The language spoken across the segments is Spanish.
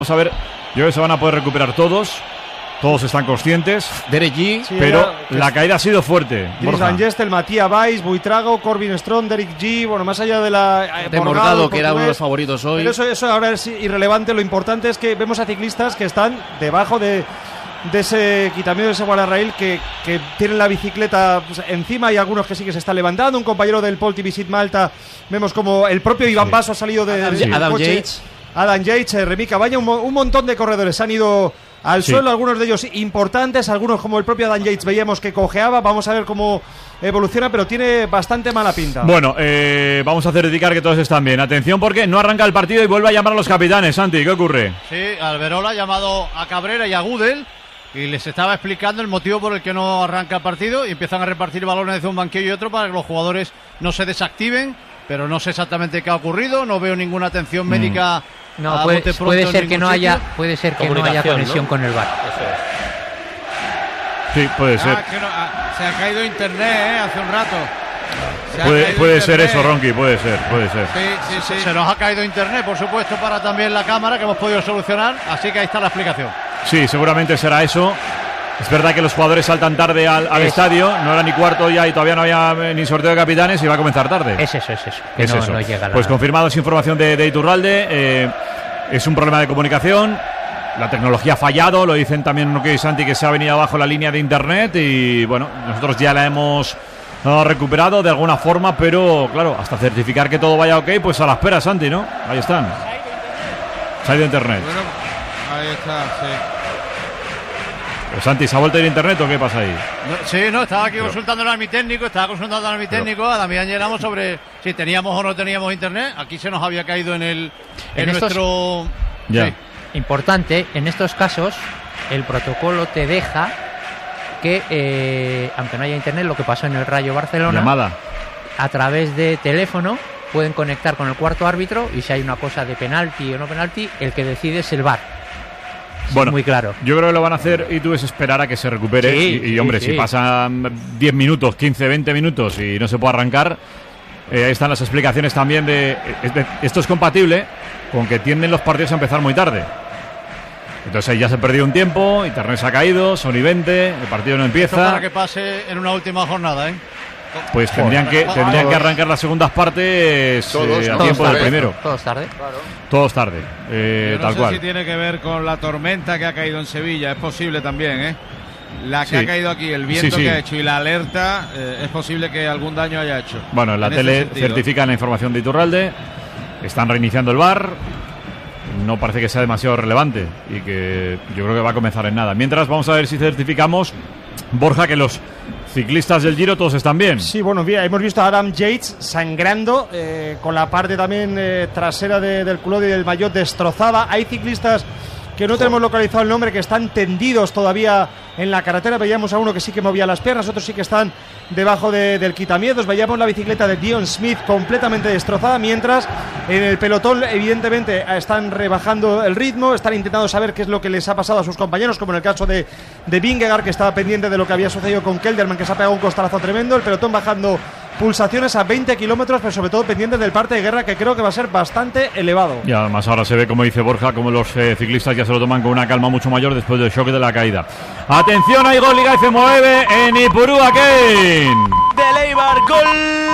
Vamos a ver, yo creo que se van a poder recuperar todos están conscientes. Derek G, sí, pero la caída ha sido fuerte. Dries Van Gestel, Matías Weiss, Buitrago, Corbin Strong, Derek G, bueno, más allá de la... Morgado, que era uno de los favoritos hoy. Pero eso ahora es irrelevante, lo importante es que vemos a ciclistas que están debajo de ese quitamiento, de ese guardarraíl, que tienen la bicicleta pues, encima. Hay algunos que sí que se están levantando. Un compañero del Pol Visit Malta, vemos como el propio Iván Basso ha salido del Adam coche. Yates. Adam Yates, Remy Cabaña, un montón de corredores han ido al suelo, algunos de ellos importantes, algunos como el propio Adam Yates veíamos que cojeaba. Vamos a ver cómo evoluciona, pero tiene bastante mala pinta. Bueno, vamos a certificar que todos están bien. Atención porque no arranca el partido y vuelve a llamar a los capitanes. Santi, ¿qué ocurre? Sí, Alberola ha llamado a Cabrera y a Gudel y les estaba explicando el motivo por el que no arranca el partido y empiezan a repartir balones desde un banquillo y otro para que los jugadores no se desactiven, pero no sé exactamente qué ha ocurrido, no veo ninguna atención médica. No, puede ser que no haya conexión, ¿no?, con el VAR. Sí, puede ser. Se ha caído internet, hace un rato. Puede ser eso, Ronqui, puede ser. Sí. Se nos ha caído internet, por supuesto, para también la cámara, que hemos podido solucionar, así que ahí está la explicación. Sí, seguramente será eso. Es verdad que los jugadores saltan tarde al estadio, no era ni cuarto ya y todavía no había ni sorteo de capitanes y va a comenzar tarde. Es eso. No llega pues confirmado, es información de Iturralde. Es un problema de comunicación. La tecnología ha fallado, lo dicen también Roque y Santi, que se ha venido abajo la línea de internet y bueno, nosotros ya la hemos recuperado de alguna forma, pero claro, hasta certificar que todo vaya ok, pues a la espera, Santi, ¿no? Ahí están. Se ha ido internet. Bueno, ahí está, sí. Santi, ¿se ha vuelto a ir internet o qué pasa ahí? No, estaba aquí consultando a mi técnico, a Damián Llenamos sobre si teníamos o no teníamos internet. Aquí se nos había caído en nuestro... Ya. Sí. Importante, en estos casos el protocolo te deja que, aunque no haya internet, lo que pasó en el Rayo Barcelona, llamada a través de teléfono pueden conectar con el cuarto árbitro y si hay una cosa de penalti o no penalti, el que decide es el VAR. Bueno, muy claro. Yo creo que lo van a hacer y tú es esperar a que se recupere. Y hombre, si pasan 10 minutos, 15, 20 minutos y no se puede arrancar, ahí están las explicaciones también esto es compatible con que tienden los partidos a empezar muy tarde. Entonces ahí ya se ha perdido un tiempo, internet se ha caído, son y 20, el partido no empieza. Esto para que pase en una última jornada, ¿eh? Pues tendrían que arrancar las segundas partes a tiempo del primero. Todos tarde. Claro. Todos tarde, no tal sé cual. Si tiene que ver con la tormenta que ha caído en Sevilla, es posible también, ¿eh? La que ha caído aquí, el viento que ha hecho y la alerta, es posible que algún daño haya hecho. Bueno, en la tele certifican la información de Iturralde, están reiniciando el VAR, no parece que sea demasiado relevante y que yo creo que va a comenzar en nada. Mientras vamos a ver si certificamos, Borja, que los ciclistas del Giro todos están bien. Sí, bueno, hemos visto a Adam Yates sangrando, con la parte también trasera del culotte y del maillot destrozada. Hay ciclistas que no tenemos localizado el nombre, que están tendidos todavía en la carretera. Veíamos a uno que sí que movía las piernas, otros sí que están debajo del quitamiedos. Veíamos la bicicleta de Dion Smith completamente destrozada, mientras en el pelotón evidentemente están rebajando el ritmo, están intentando saber qué es lo que les ha pasado a sus compañeros, como en el caso de Vingegaard, que estaba pendiente de lo que había sucedido con Kelderman, que se ha pegado un costalazo tremendo. El pelotón bajando pulsaciones a 20 kilómetros, pero sobre todo pendientes del parte de guerra, que creo que va a ser bastante elevado. Y además ahora se ve, como dice Borja, como los ciclistas ya se lo toman con una calma mucho mayor después del shock de la caída. Atención, hay gol, Liga F9 en Ipurúa, Kane. De Eibar, gol.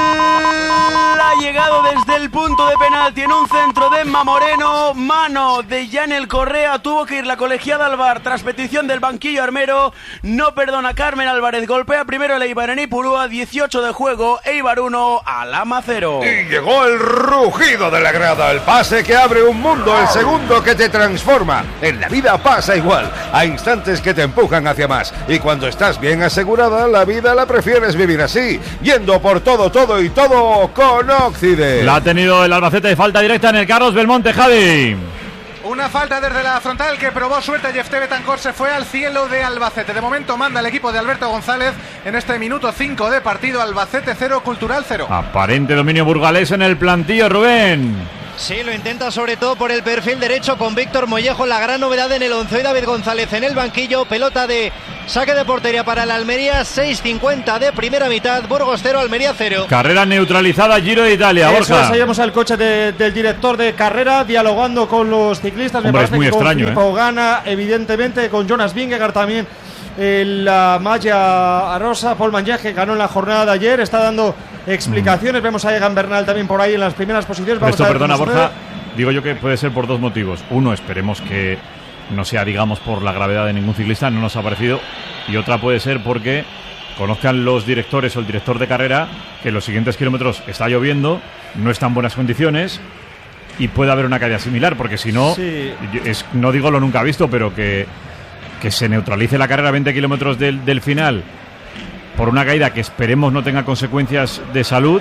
Ha llegado desde el punto de penalti en un centro de Emma Moreno, mano de Yanel Correa. Tuvo que ir la colegiada al VAR tras petición del banquillo armero. No perdona Carmen Álvarez, golpea primero el Eibar en Ipurúa. 18 de juego, Eibar 1, Alhama 0. Y llegó el rugido de la grada, el pase que abre un mundo, el segundo que te transforma. En la vida pasa igual, hay instantes que te empujan hacia más, y cuando estás bien asegurada, la vida la prefieres vivir así, yendo por todo y todo con Occident. La ha tenido el Albacete de falta directa en el Carlos Belmonte, Javi. Una falta desde la frontal que probó suerte. Jefté Betancor se fue al cielo de Albacete. De momento manda el equipo de Alberto González en este minuto 5 de partido. Albacete 0, Cultural 0. Aparente dominio burgalés en el plantillo, Rubén. Sí, lo intenta sobre todo por el perfil derecho con Víctor Mollejo. La gran novedad en el once, David González en el banquillo. Pelota de Saque de portería para el Almería, 6:50 de primera mitad, Burgos 0, Almería 0. Carrera neutralizada, Giro de Italia, Borja. Ahí vemos al coche del director de carrera dialogando con los ciclistas. Hombre, me parece es muy que extraño, con Filippo Ganna, evidentemente, con Jonas Vingegaard también. La malla rosa, Paul Magnac, que ganó en la jornada de ayer, está dando explicaciones. Vemos a Egan Bernal también por ahí en las primeras posiciones. Vamos a ver, perdona, Borja, digo yo que puede ser por dos motivos. Uno, esperemos que no sea, digamos, por la gravedad de ningún ciclista, no nos ha parecido. Y otra puede ser porque conozcan los directores o el director de carrera que en los siguientes kilómetros está lloviendo, no está en buenas condiciones y puede haber una caída similar, porque si no, no digo lo nunca visto, pero que se neutralice la carrera a 20 kilómetros del final por una caída que esperemos no tenga consecuencias de salud.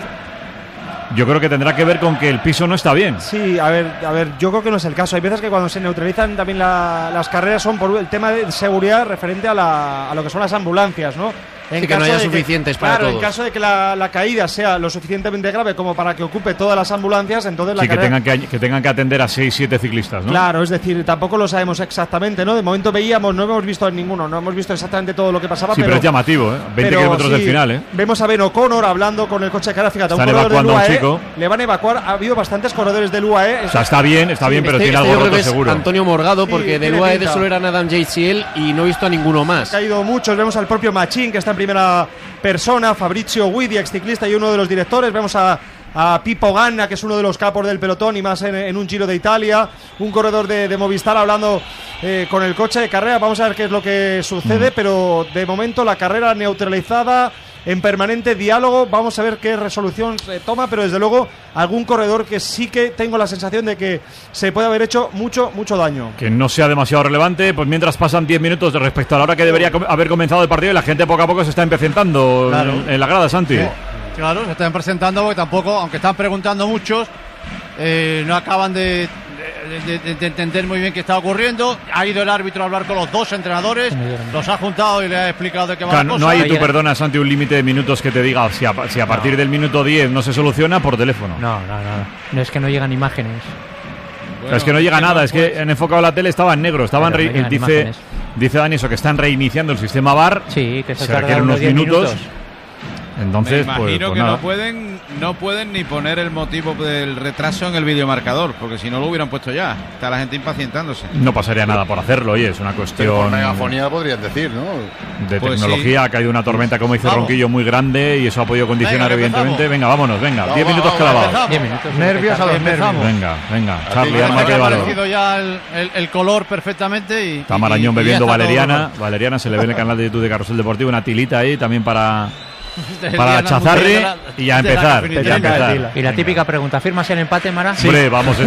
Yo creo que tendrá que ver con que el piso no está bien. Sí, a ver, yo creo que no es el caso. Hay veces que cuando se neutralizan también las carreras son por el tema de seguridad referente a lo que son las ambulancias, ¿no? Sí, que no haya suficientes para todos. En caso de que la caída sea lo suficientemente grave como para que ocupe todas las ambulancias, entonces la carrera... que tengan que atender a 6-7 ciclistas, ¿no? Claro, es decir, tampoco lo sabemos exactamente, ¿no? De momento no hemos visto en ninguno, no hemos visto exactamente todo lo que pasaba. Sí, pero es llamativo, ¿eh? 20 kilómetros del final, ¿eh? Vemos a Ben O'Connor hablando con el coche de carrera. Fíjate, están evacuando a un chico. Le van a evacuar, ha habido bastantes corredores del UAE. O sea, está bien, pero tiene algo roto seguro. Antonio Morgado, porque del UAE de solo eran Adam Yates y él, y no he visto a ninguno más. Ha caído muchos, vemos al propio Machín, que está en primera persona, Fabrizio Guidi, ex ciclista y uno de los directores. Vemos a Filippo Ganna, que es uno de los capos del pelotón y más en un Giro de Italia, un corredor de Movistar hablando con el coche de carrera. Vamos a ver qué es lo que sucede, pero de momento la carrera neutralizada, en permanente diálogo. Vamos a ver qué resolución se toma, pero desde luego algún corredor que sí que tengo la sensación de que se puede haber hecho mucho daño. Que no sea demasiado relevante, pues mientras pasan 10 minutos respecto a la hora que debería haber comenzado el partido y la gente poco a poco se está impacientando en la grada, Santi. Sí. Claro, se están presentando porque tampoco, aunque están preguntando muchos, no acaban de entender muy bien qué está ocurriendo. Ha ido el árbitro a hablar con los dos entrenadores, los ha juntado y le ha explicado de qué va la cosa. No hay, tú perdona, Santi, un límite de minutos que te diga si a partir del minuto 10 no se soluciona por teléfono. No es que no llegan imágenes. Bueno, es que no llega nada, es que han enfocado la tele, estaba en negro, dice Dani eso, que están reiniciando el sistema VAR. Sí, que se requieren unos minutos. Entonces, me imagino que no pueden ni poner el motivo del retraso en el videomarcador, porque si no lo hubieran puesto ya. Está la gente impacientándose. No pasaría nada por hacerlo, oye, es una cuestión. Pero por megafonía podrías decir, ¿no? De pues tecnología, sí. Ha caído una tormenta, como dice Ronquillo, muy grande y eso ha podido condicionar, evidentemente. Venga, vámonos, 10 minutos clavados. 10 minutos. Nervios a los nervios. Venga, Charlie, arma de valor. Ha aparecido ya el color perfectamente y. Está Marañón bebiendo valeriana. Valeriana, se le ve en el canal de YouTube de Carrusel Deportivo, una tilita ahí también para Chazarri y a empezar. Y la típica pregunta, ¿firmas el empate, Mara? Sí. Hombre, vamos,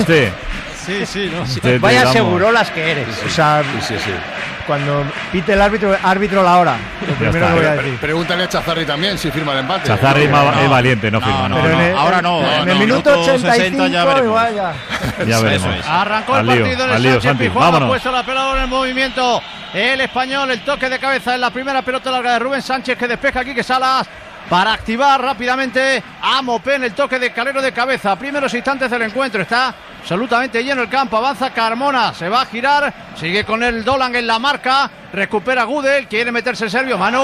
Sí, no. Vaya segurolas que eres. O sea, sí. Cuando pite el árbitro la hora. Lo primero que voy a decir. Pregúntale a Chazarri también si firma el empate. Chazarri es valiente, no firma. Ahora no. En el minuto 85 igual ya veremos. Arrancó el partido en el Sánchez Pizjuán, ha puesto la pelota en el movimiento. El español, el toque de cabeza en la primera pelota larga de Rubén Sánchez, que despeja aquí, que Salas para activar rápidamente a Mopé en el toque de Calero de cabeza. Primeros instantes del encuentro, está absolutamente lleno el campo, avanza Carmona, se va a girar, sigue con el Dolan en la marca, recupera Gudel, quiere meterse el serbio, mano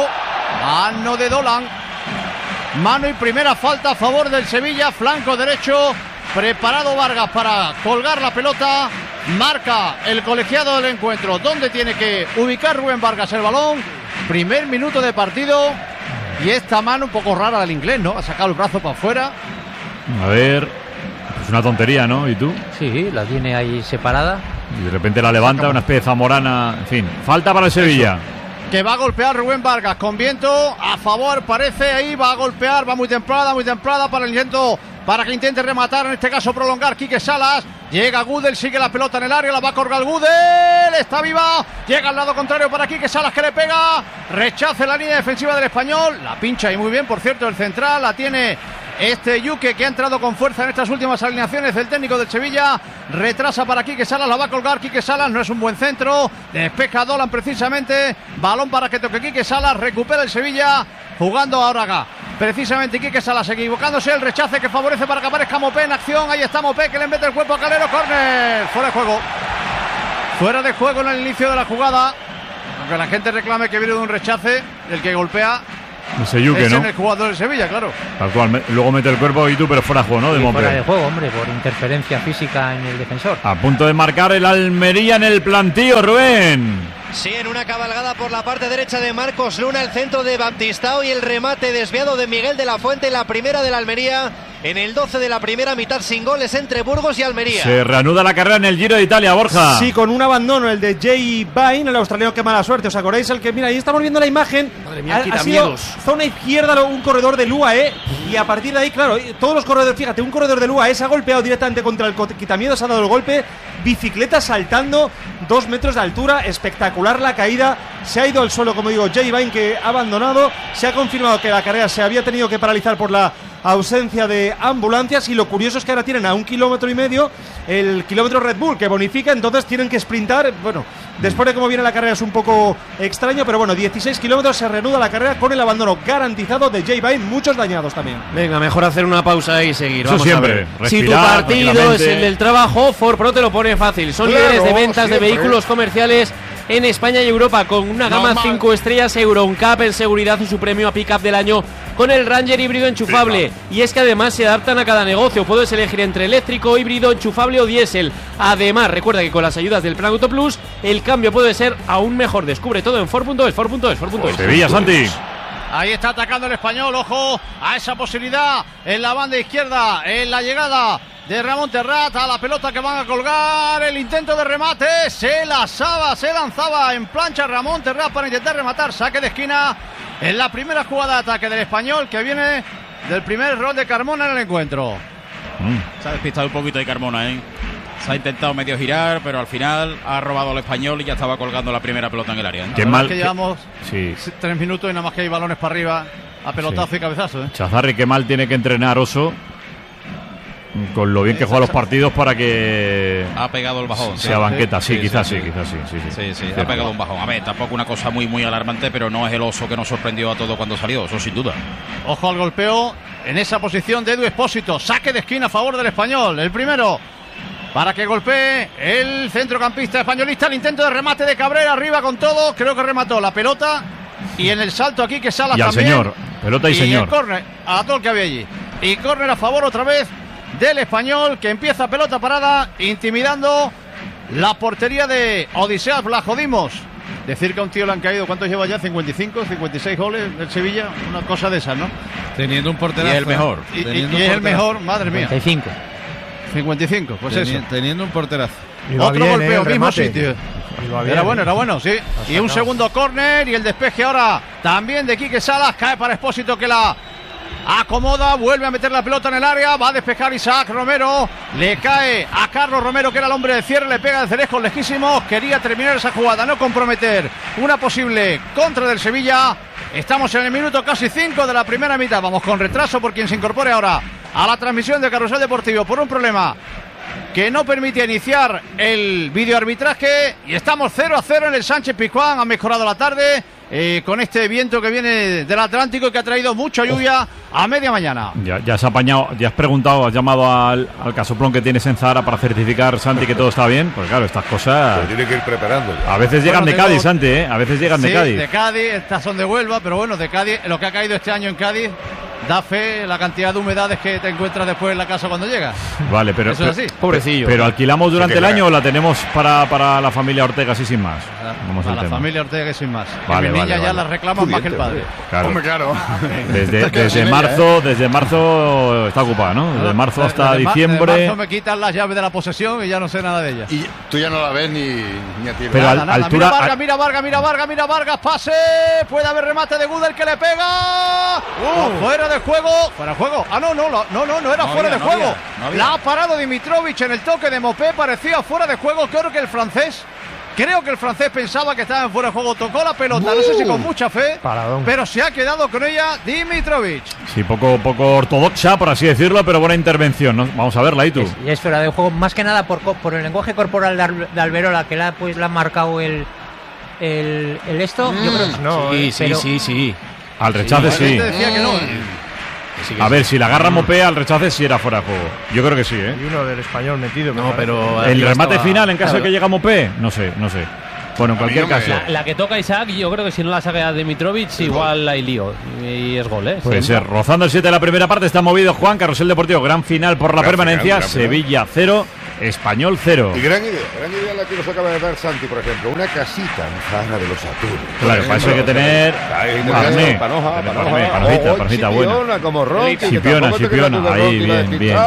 de Dolan, mano y primera falta a favor del Sevilla, flanco derecho, preparado Vargas para colgar la pelota, marca el colegiado del encuentro, donde tiene que ubicar Rubén Vargas el balón, primer minuto de partido. Y esta mano un poco rara del inglés, ¿no? Ha sacado el brazo para afuera. A ver, es una tontería, ¿no? ¿Y tú? Sí, la tiene ahí separada. Y de repente la levanta, una especie de zamorana. En fin, falta para el Sevilla. Que va a golpear Rubén Vargas con viento a favor, parece, ahí va a golpear, va muy templada para el intento, para que intente rematar, en este caso prolongar Quique Salas. Llega Gudel, sigue la pelota en el área, la va a colgar Gudel, está viva, llega al lado contrario para Quique Salas, que le pega, rechaza la línea defensiva del español, la pincha y muy bien, por cierto, el central, la tiene Yuque, que ha entrado con fuerza en estas últimas alineaciones del técnico del Sevilla, retrasa para Quique Salas, la va a colgar Quique Salas, no es un buen centro, despeja Dolan precisamente, balón para que toque Quique Salas, recupera el Sevilla, jugando ahora acá. Precisamente Quique Salas equivocándose, el rechace que favorece para que aparezca Mopé en acción. Ahí está Mopé, que le mete el cuerpo a Calero, córner, fuera de juego en el inicio de la jugada. Aunque la gente reclame que viene de un rechace, el que golpea ese Yuque, es ¿no? en el jugador de Sevilla, claro. Tal cual, luego mete el cuerpo y tú, pero fuera de juego, ¿no? De fuera de Monpe. juego, hombre, por interferencia física en el defensor. A punto de marcar el Almería en el plantío, Rubén. Sí, en una cabalgada por la parte derecha de Marcos Luna, el centro de Baptistao y el remate desviado de Miguel de la Fuente en la primera de la Almería. En el 12 de la primera mitad, sin goles entre Burgos y Almería. Se reanuda la carrera en el Giro de Italia, Borja. Sí, con un abandono, el de Jay Vine, el australiano, qué mala suerte. ¿Os acordáis? El que, mira, ahí estamos viendo la imagen. Madre mía, Ha sido zona izquierda, un corredor del UAE. Y a partir de ahí, claro, todos los corredores, fíjate, un corredor del UAE se ha golpeado directamente contra el quitamiedos, ha dado el golpe. Bicicleta saltando, 2 metros de altura, espectacular la caída. Se ha ido al suelo, como digo, Jay Vine, que ha abandonado. Se ha confirmado que la carrera se había tenido que paralizar por la ausencia de ambulancias, y lo curioso es que ahora tienen a 1,5 kilómetros el kilómetro Red Bull que bonifica, entonces tienen que sprintar. Bueno, después de cómo viene la carrera es un poco extraño, pero bueno, 16 kilómetros, se reanuda la carrera con el abandono garantizado de Jay Vine, muchos dañados también. Venga, mejor hacer una pausa y seguir. Eso Vamos siempre, a ver. respirar, Si tu partido es el del trabajo, Ford Pro te lo pone fácil. Son líderes de ventas de vehículos comerciales en España y Europa, con una gama 5 estrellas EuroNCAP en seguridad y su premio a Pickup del año con el Ranger híbrido enchufable. Y es que además se adaptan a cada negocio. Puedes elegir entre eléctrico, híbrido, enchufable o diésel. Además, recuerda que con las ayudas del Plan Auto Plus, el cambio puede ser aún mejor. Descubre todo en Ford.es, Ford.es, Ford.es. Sevilla, Santi. Ahí está atacando el Español, ojo a esa posibilidad en la banda izquierda, en la llegada de Ramón Terrat, a la pelota que van a colgar, el intento de remate, se lanzaba en plancha Ramón Terrat para intentar rematar, saque de esquina en la primera jugada de ataque del Español, que viene del primer error de Carmona en el encuentro. Se ha despistado un poquito de Carmona, ¿eh? Se ha intentado medio girar, pero al final ha robado al Español y ya estaba colgando la primera pelota en el área, ¿eh? Qué mal que llevamos sí. 3 minutos y nada más que hay balones para arriba, a pelotazo sí. y cabezazo, ¿eh? Chazarri, qué mal tiene que entrenar Oso, con lo bien que juega los partidos, para que ha pegado el bajón. Sea banqueta, quizás sí. Sí, ha pegado un bajón. A ver, tampoco una cosa muy alarmante, pero no es el Oso que nos sorprendió a todos cuando salió, eso sin duda. Ojo al golpeo en esa posición de Edu Expósito, saque de esquina a favor del Español, el primero para que golpee el centrocampista españolista, el intento de remate de Cabrera arriba con todo, creo que remató la pelota y en el salto aquí que Salas y al también. Señor, pelota y señor. El córner, a todo el que había allí. Y córner a favor otra vez del Español, que empieza pelota parada, intimidando la portería de Odiseas Blajodimos. Decir que a un tío le han caído, ¿cuántos lleva ya? 55, 56 goles del Sevilla, una cosa de esas, ¿no? Teniendo un porterazo. Y el mejor. Y es el mejor, madre mía. 55, pues eso. Teniendo un porterazo. Y otro bien, golpeo, mismo sitio. Era bueno, sí. Y un segundo córner y el despeje ahora también de Quique Salas, cae para Expósito que la acomoda, vuelve a meter la pelota en el área, va a despejar Isaac Romero, le cae a Carlos Romero, que era el hombre de cierre, le pega de cerejos lejísimos, quería terminar esa jugada, no comprometer una posible contra del Sevilla. Estamos en el minuto casi 5 de la primera mitad, vamos con retraso por quien se incorpore ahora a la transmisión de Carrusel Deportivo por un problema que no permite iniciar el videoarbitraje, y estamos 0-0 en el Sánchez Pizjuán. Ha mejorado la tarde con este viento que viene del Atlántico y que ha traído mucha lluvia a media mañana. Ya has apañado, ya has preguntado, has llamado al casoplón que tienes en Zahara para certificar, Santi, que todo está bien. Pues claro, estas cosas Pero tiene que ir preparando. A veces llegan de Cádiz, Santi, ¿eh? A veces llegan de Cádiz. De Cádiz, estas son de Huelva, pero bueno, de Cádiz, lo que ha caído este año en Cádiz da fe la cantidad de humedades que te encuentras después en la casa cuando llegas. Vale, pero eso es así. Pobrecillo. Pero alquilamos durante el año o la tenemos para la familia Ortega, así sin más. Vamos para al la tema. familia Ortega, sin más. Vale, mis niñas vale. ya las reclaman más que el padre. Claro. Hombre, claro. Desde marzo está ocupada, ¿no? Desde marzo hasta diciembre. De marzo me quitan las llaves de la posesión y ya no sé nada de ellas. Y tú ya no la ves ni a tiro. Pero nada. altura. Mira Vargas, pase. Puede haber remate de Gudel que le pega. Fuera de juego. Fuera de juego. No era fuera de juego. La ha parado Dimitrovic en el toque de Mopé. Parecía fuera de juego. Creo que el francés pensaba que estaba en fuera de juego. Tocó la pelota, no sé si con mucha fe. Paradón. Pero se ha quedado con ella Dimitrovic. Sí, poco ortodoxa, por así decirlo, pero buena intervención, ¿no? Vamos a verla ahí tú. Y es fuera de juego, más que nada por el lenguaje corporal de Alberola, que le ha marcado el esto. Yo creo que no. Sí. Al rechace sí. Decía que no. A ver, si la agarra Mopé al rechace sí era fuera de juego. Yo creo que sí, ¿eh? Y uno del Español metido. No, pero el remate final en caso de que llegue Mopé, no sé. Bueno, en cualquier caso. La que toca Isaac, yo creo que si no la saca Dimitrovic, igual hay lío. Y es gol, ¿eh? Puede ser. Rozando el 7 de la primera parte, está movido Juan. Carrusel Deportivo, gran final por la permanencia. Sevilla 0, Español 0. Y gran idea la que nos acaba de dar Santi, por ejemplo. Una casita en Zara de los Atunes. Claro, para eso hay que tener panojita buena. Como Rocky. Chipiona, ahí, bien.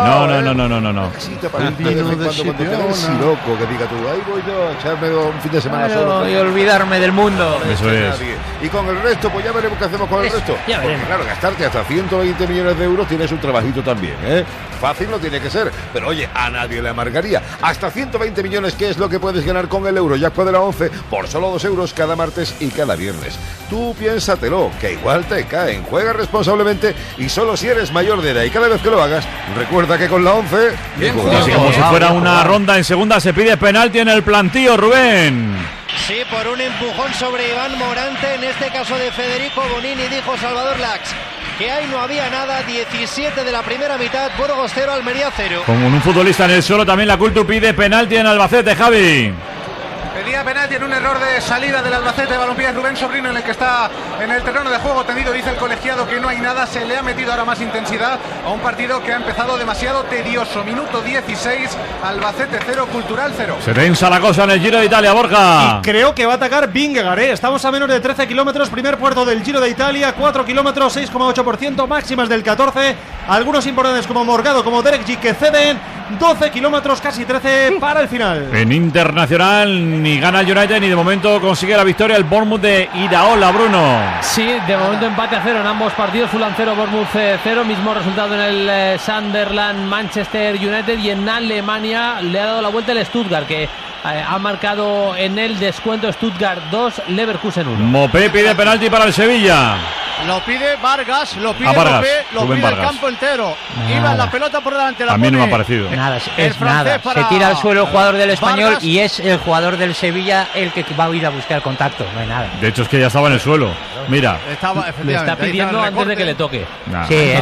No. Casita para cuando te da el siroco, que diga tú, ahí voy yo a echarme un fin de semana solo. Y olvidarme del mundo. Eso es. Y con el resto, pues ya veremos qué hacemos con el resto. Ya veremos. Claro, gastarte hasta 120 millones de euros tienes un trabajito también, ¿eh? Fácil no tiene que ser, pero oye, a nadie le amargaría. Hasta 120 millones, ¿qué es lo que puedes ganar con el Eurojackpot de la 11 por solo 2 euros cada martes y cada viernes? Tú piénsatelo, que igual te caen. Juega responsablemente y solo si eres mayor de edad. Y cada vez que lo hagas, recuerda que con la 11... Así como si fuera una ronda en segunda, se pide penalti en el plantío, Rubén. Sí, por un empujón sobre Iván Morante, en este caso de Federico Bonini, dijo Salvador Lax que ahí no había nada. 17 de la primera mitad, Burgos 0, Almería 0. Con un futbolista en el suelo, también la Cultu pide penalti en Albacete, Javi. Pedía penalti en un error de salida del Albacete de Balompié. Rubén Sobrino, en el que está en el terreno de juego tendido, dice el colegiado que no hay nada. Se le ha metido ahora más intensidad a un partido que ha empezado demasiado tedioso. Minuto 16, Albacete 0, Cultural 0. Se tensa la cosa en el Giro de Italia, Borja. Y creo que va a atacar Vingegaard, ¿eh? Estamos a menos de 13 kilómetros, primer puerto del Giro de Italia, 4 kilómetros, 6,8%, máximas del 14. Algunos importantes como Morgado, como Derek G, que ceden 12 kilómetros, casi 13 para el final. En internacional ni gana el United ni de momento consigue la victoria el Bournemouth de Iraola, Bruno. Sí, de momento empate a 0 en ambos partidos. Fulham 0, Bournemouth 0, mismo resultado en el Sunderland Manchester United. Y en Alemania le ha dado la vuelta el Stuttgart, que ha marcado en el descuento. Stuttgart 2, Leverkusen 1. Mopé pide penalti para el Sevilla. Lo pide Vargas, lo pide Vargas, Mopé, lo Rubén pide Vargas. el campo entero. Iba la pelota por delante, la A mí pone no me ha parecido. Nada, es nada. Se tira al suelo el jugador del Español Vargas. y es el jugador del Sevilla el que va a ir a buscar contacto. No hay nada. De hecho es que ya estaba en el suelo. Mira. Le está pidiendo antes de que le toque. Nah. Sí, es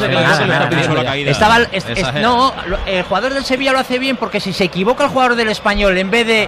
Estaba no, el jugador del Sevilla lo hace bien, porque si se equivoca el jugador del Español, en vez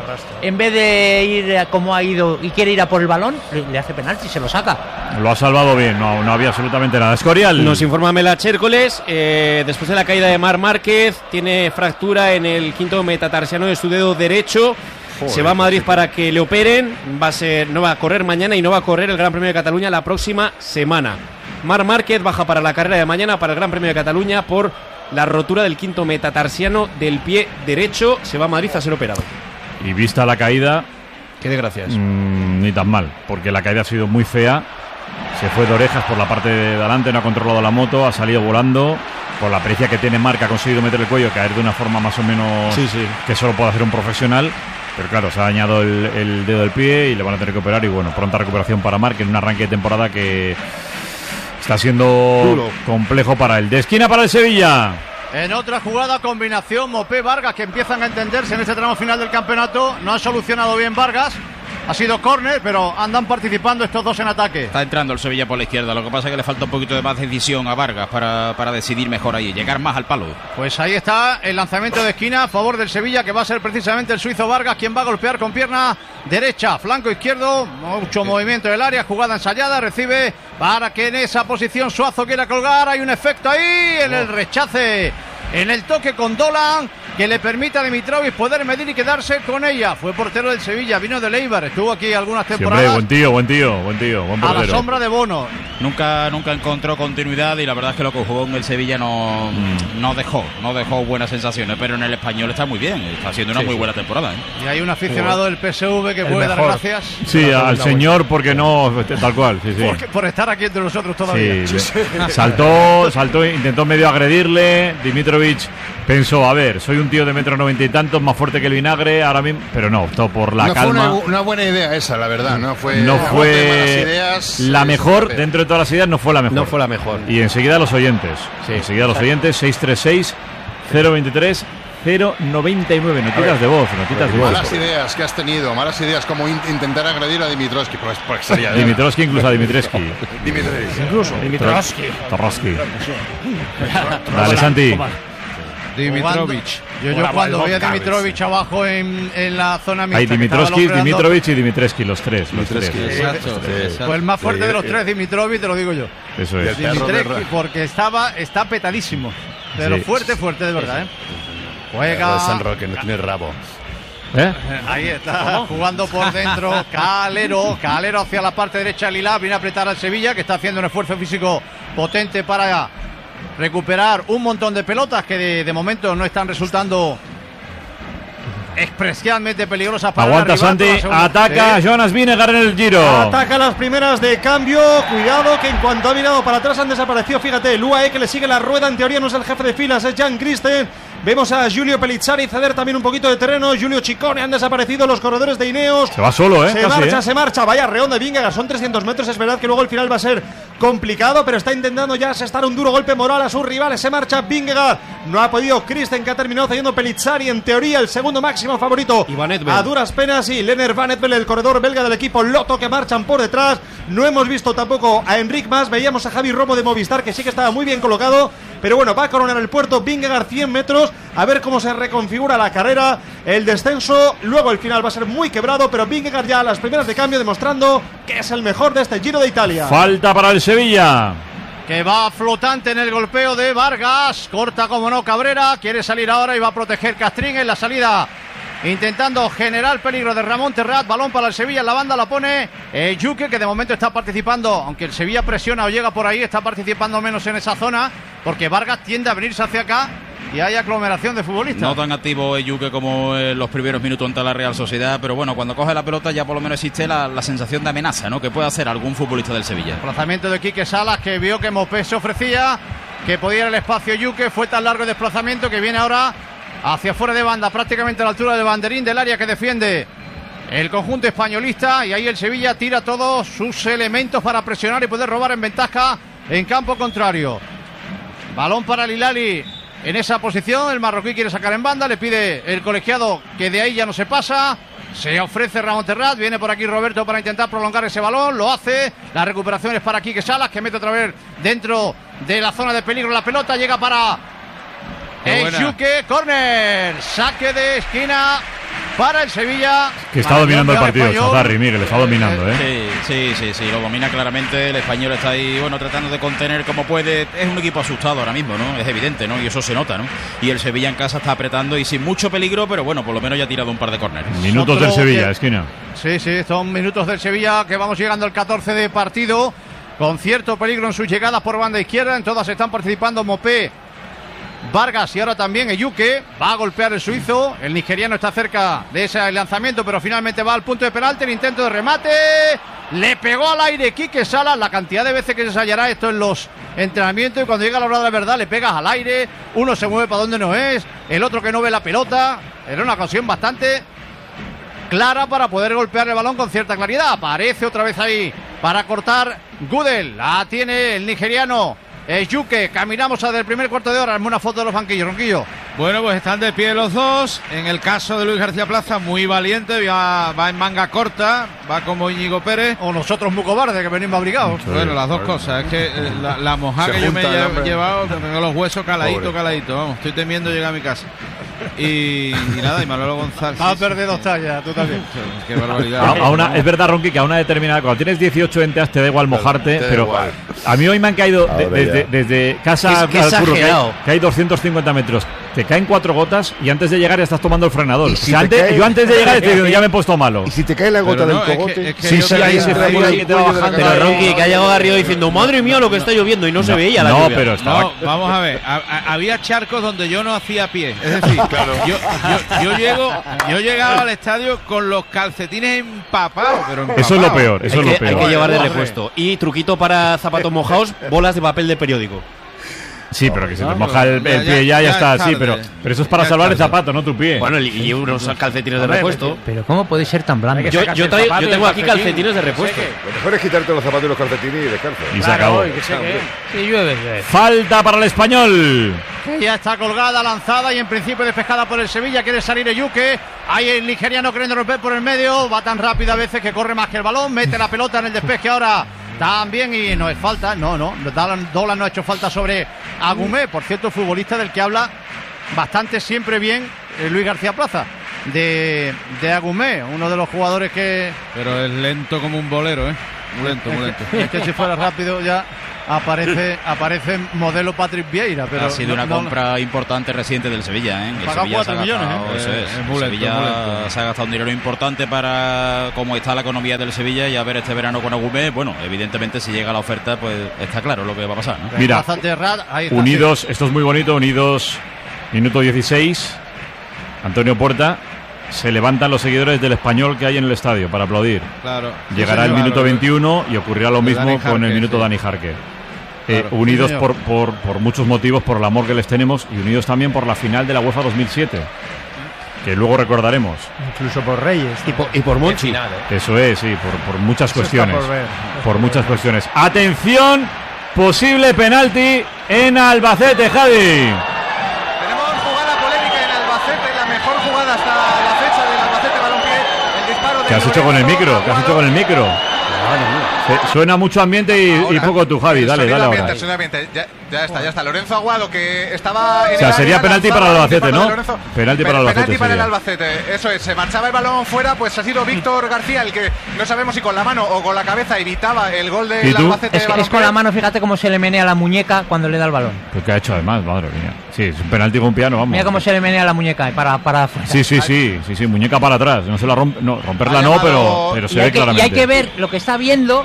de ir como ha ido y quiere ir a por el balón, le hace penalti y se lo saca. Lo ha salvado bien, no había absolutamente nada. Escorial. Nos informa Mela Chércoles, después de la caída de Marc Márquez, tiene fractura en el quinto metatarsiano de su dedo derecho. Se va a Madrid para que le operen. No va a correr mañana y no va a correr el Gran Premio de Cataluña la próxima semana. Marc Márquez baja para la carrera de mañana para el Gran Premio de Cataluña por la rotura del quinto metatarsiano del pie derecho. Se va a Madrid a ser operado. Y vista la caída, qué desgracias. Ni tan mal, porque la caída ha sido muy fea. Se fue de orejas por la parte de delante, no ha controlado la moto, ha salido volando. Por la pericia que tiene Marc, ha conseguido meter el cuello, caer de una forma más o menos que solo puede hacer un profesional. Pero claro, se ha dañado el dedo del pie y le van a tener que operar. Y bueno, pronta recuperación para Marc en un arranque de temporada que está siendo complejo para él. De esquina para el Sevilla. En otra jugada, combinación Mopé-Vargas, que empiezan a entenderse en este tramo final del campeonato. No ha solucionado bien Vargas. Ha sido córner, pero andan participando estos dos en ataque. Está entrando el Sevilla por la izquierda. Lo que pasa es que le falta un poquito de más decisión a Vargas para decidir mejor ahí, llegar más al palo. Pues ahí está el lanzamiento de esquina a favor del Sevilla, que va a ser precisamente el suizo Vargas quien va a golpear con pierna derecha, flanco izquierdo, mucho movimiento del área, jugada ensayada, recibe para que en esa posición Suazo quiera colgar. Hay un efecto ahí en el rechace, en el toque con Dolan, que le permite a Dimitrovic poder medir y quedarse con ella. Fue portero del Sevilla, vino de Eibar, estuvo aquí algunas temporadas. Hombre, buen tío, buen portero. A la sombra de Bono. Nunca encontró continuidad y la verdad es que lo que jugó en el Sevilla no dejó buenas sensaciones, pero en el Español está muy bien, está haciendo una muy buena temporada. Y hay un aficionado del PSV que puede dar gracias. Sí, al señor, porque no, tal cual. Sí. Por estar aquí entre nosotros todavía. Saltó, intentó medio agredirle. Dimitrovic pensó, a ver, soy un tío de 1,90 m y tantos, más fuerte que el vinagre ahora mismo, pero no, optó por la calma. Fue una buena idea esa, la verdad. No fue la mejor, dentro de todas las ideas, no fue la mejor. No fue la mejor. Y enseguida los oyentes. Oyentes, 636 023 099. Notitas de voz. Malas ideas que has tenido, malas ideas como intentar agredir a Dimitrovski. Dimitrovski, incluso a Dimitrescu. Incluso Dimitrovski. Dale, Santi. Dimitrovic. Yo cuando veo a Dimitrovic abajo en la zona mixta. Hay Dimitrovic y Dimitrescu, los tres. Exacto. Pues el más fuerte de los tres, Dimitrovic, te lo digo yo. Eso es. Dimitrescu, porque está petadísimo. Pero Sí. fuerte, de verdad, Juega. San Roque, no tiene rabo. Ahí está, jugando por dentro. Calero hacia la parte derecha. Lilá viene a apretar al Sevilla, que está haciendo un esfuerzo físico potente para recuperar un montón de pelotas que de momento no están resultando especialmente peligrosas para Aguanta el rival. Santi, ataca Jonas Vinegar en el Giro. Ataca las primeras de cambio. Cuidado que en cuanto ha mirado para atrás han desaparecido. Fíjate, el UAE que le sigue la rueda. En teoría no es el jefe de filas, es Jan Christen. Vemos a Giulio Pellizzari ceder también un poquito de terreno. Giulio Ciccone, han desaparecido los corredores de Ineos. Se va solo, Se marcha. Vaya reón de Vingegaard. Son 300 metros. Es verdad que luego el final va a ser complicado, pero está intentando ya asestar un duro golpe moral a sus rivales. Se marcha Vingegaard. No ha podido Christen, que ha terminado cediendo Pellizzari. En teoría, el segundo máximo favorito. A duras penas, y Lennart Van Eetvelt, el corredor belga del equipo Lotto, que marchan por detrás. No hemos visto tampoco a Enric Mas. Veíamos a Javi Romo de Movistar, que sí que estaba muy bien colocado. Pero bueno, va a coronar el puerto Vingegaard 100 metros. A ver cómo se reconfigura la carrera, el descenso. Luego el final va a ser muy quebrado, pero Vingegaard ya a las primeras de cambio demostrando que es el mejor de este Giro de Italia. Falta para el Sevilla, que va flotante en el golpeo de Vargas. Corta como no Cabrera. Quiere salir ahora y va a proteger Castrín en la salida, intentando generar peligro de Ramón Terrat. Balón para el Sevilla, en la banda la pone Yuke, que de momento está participando, aunque el Sevilla presiona o llega por ahí, está participando menos en esa zona, porque Vargas tiende a venirse hacia acá y hay aglomeración de futbolistas. No tan activo Yuke como en los primeros minutos ante la Real Sociedad, pero bueno, cuando coge la pelota ya por lo menos existe la sensación de amenaza, ¿no?, que puede hacer algún futbolista del Sevilla. Desplazamiento de Quique Salas, que vio que Mopé se ofrecía, que podía ir al espacio Yuke. Fue tan largo el desplazamiento que viene ahora hacia fuera de banda, prácticamente a la altura del banderín del área que defiende el conjunto españolista, y ahí el Sevilla tira todos sus elementos para presionar y poder robar en ventaja en campo contrario. Balón para Lilali en esa posición, el marroquí quiere sacar en banda, le pide el colegiado que de ahí ya no se pasa. Se ofrece Ramón Terrat, viene por aquí Roberto para intentar prolongar ese balón, lo hace. La recuperación es para Quique Salas, que mete otra vez dentro de la zona de peligro la pelota, llega para Yuke, córner, saque de esquina para el Sevilla. Que está dominando el partido, Chazarri, Miguel, está dominando, Sí, lo domina claramente. El español está ahí, bueno, tratando de contener como puede. Es un equipo asustado ahora mismo, ¿no? Es evidente, ¿no? Y eso se nota, ¿no? Y el Sevilla en casa está apretando y sin mucho peligro, pero bueno, por lo menos ya ha tirado un par de córneres. Minutos del Sevilla, esquina. Sí, son minutos del Sevilla, que vamos llegando al 14 de partido, con cierto peligro en sus llegadas por banda izquierda. En todas están participando Mopé, Vargas y ahora también Eyuke. Va a golpear el suizo, el nigeriano está cerca de ese lanzamiento, pero finalmente va al punto de penalti. El intento de remate, le pegó al aire Quique Salas. La cantidad de veces que se ensayará esto en los entrenamientos, y cuando llega la hora de la verdad le pegas al aire, uno se mueve para donde no es, el otro que no ve la pelota. Era una ocasión bastante clara para poder golpear el balón con cierta claridad. Aparece otra vez ahí para cortar Gudel, la tiene el nigeriano Yuke. Caminamos a del primer cuarto de hora. Hazme una foto de los banquillos, Ronquillo. Bueno, pues están de pie los dos. En el caso de Luis García Plaza, muy valiente, va en manga corta, va como Íñigo Pérez. O nosotros muy cobardes, que venimos abrigados. Bueno, las dos cosas. Es que la mojada que yo me he llevado, tengo los huesos caladito. Vamos, estoy temiendo llegar a mi casa. Y nada, y Manolo González. Ha perdido 2 tallas, tú también. Qué barbaridad. Es verdad, Ronqui, que a una determinada, cuando tienes 18 enteras te da igual mojarte, pero igual. A mí hoy me han caído desde casa al curro, que hay 250 metros. Te caen 4 gotas y antes de llegar ya estás tomando el frenador. Si yo antes de llegar ya me he puesto malo. Y si te cae la gota del cogote. Sí, ahí se fue que te va bajando. Pero Ronqui, que ha llegado arriba diciendo, madre mía, lo que está lloviendo, y no se veía la lluvia. Pero estaba... No, vamos a ver, había charcos donde yo no hacía pie. Es decir, yo llegaba al estadio con los calcetines empapados. Eso es lo peor, Hay que llevar de repuesto. Y truquito para zapatos mojados, bolas de papel de periódico. Sí, pero que se te moja el pie ya está así, pero eso es para salvar el zapato, no tu pie. Bueno, y unos calcetines de repuesto. Pero ¿cómo puede ser tan blando? Yo tengo aquí calcetines de repuesto. Lo mejor es quitarte los zapatos y los calcetines y descalzo. Y se acabó. Sí, llueve. Falta para el Español. Ya está colgada, lanzada y en principio despejada por el Sevilla. Quiere salir Eyuke. Hay el nigeriano queriendo romper por el medio. Va tan rápido a veces que corre más que el balón. Mete la pelota en el despeje ahora también, y no es falta. No. Dolan no ha hecho falta sobre Agumé. Por cierto, futbolista del que habla bastante siempre bien Luis García Plaza de Agumé, uno de los jugadores que... Pero es lento como un bolero, muy lento. Es que si fuera rápido ya aparece modelo Patrick Vieira, pero ha sido una compra importante reciente del Sevilla, El Sevilla 4 millones, Sevilla se ha gastado un dinero importante para cómo está la economía del Sevilla, y a ver este verano con Agumé. Bueno, evidentemente si llega la oferta, pues está claro lo que va a pasar, ¿no? Mira, Unidos, esto es muy bonito, Unidos, minuto 16, Antonio Puerta. Se levantan los seguidores del Español que hay en el estadio para aplaudir. Claro. Llegará el minuto 21 y ocurrirá lo mismo con el minuto Dani Jarque. Claro, unidos por muchos motivos, por el amor que les tenemos, y unidos también por la final de la UEFA 2007, que luego recordaremos. Incluso por Reyes. Y por Monchi. Eso es, sí, por muchas cuestiones. Por muchas cuestiones. Atención, posible penalti en Albacete, Javi. ¿Qué has hecho con el micro? ¿Qué has hecho con el micro? Suena mucho ambiente y poco tú, Javi. Dale ahora. Ya está. Lorenzo Aguado, que estaba... O sea, sería penalti para el Albacete, ¿no? Penalti para el Albacete. Penalti para el Albacete, eso es. Se marchaba el balón fuera, pues ha sido Víctor García el que, no sabemos si con la mano o con la cabeza, evitaba el gol del Albacete. Es con la mano, fíjate cómo se le menea la muñeca cuando le da el balón. Pues ¿qué ha hecho además? Madre mía. Sí, es un penalti con piano, vamos. Mira cómo se le menea la muñeca para Sí, muñeca para atrás. No se la rompe, no, romperla no, pero se ve claramente. Y hay que ver lo que está viendo.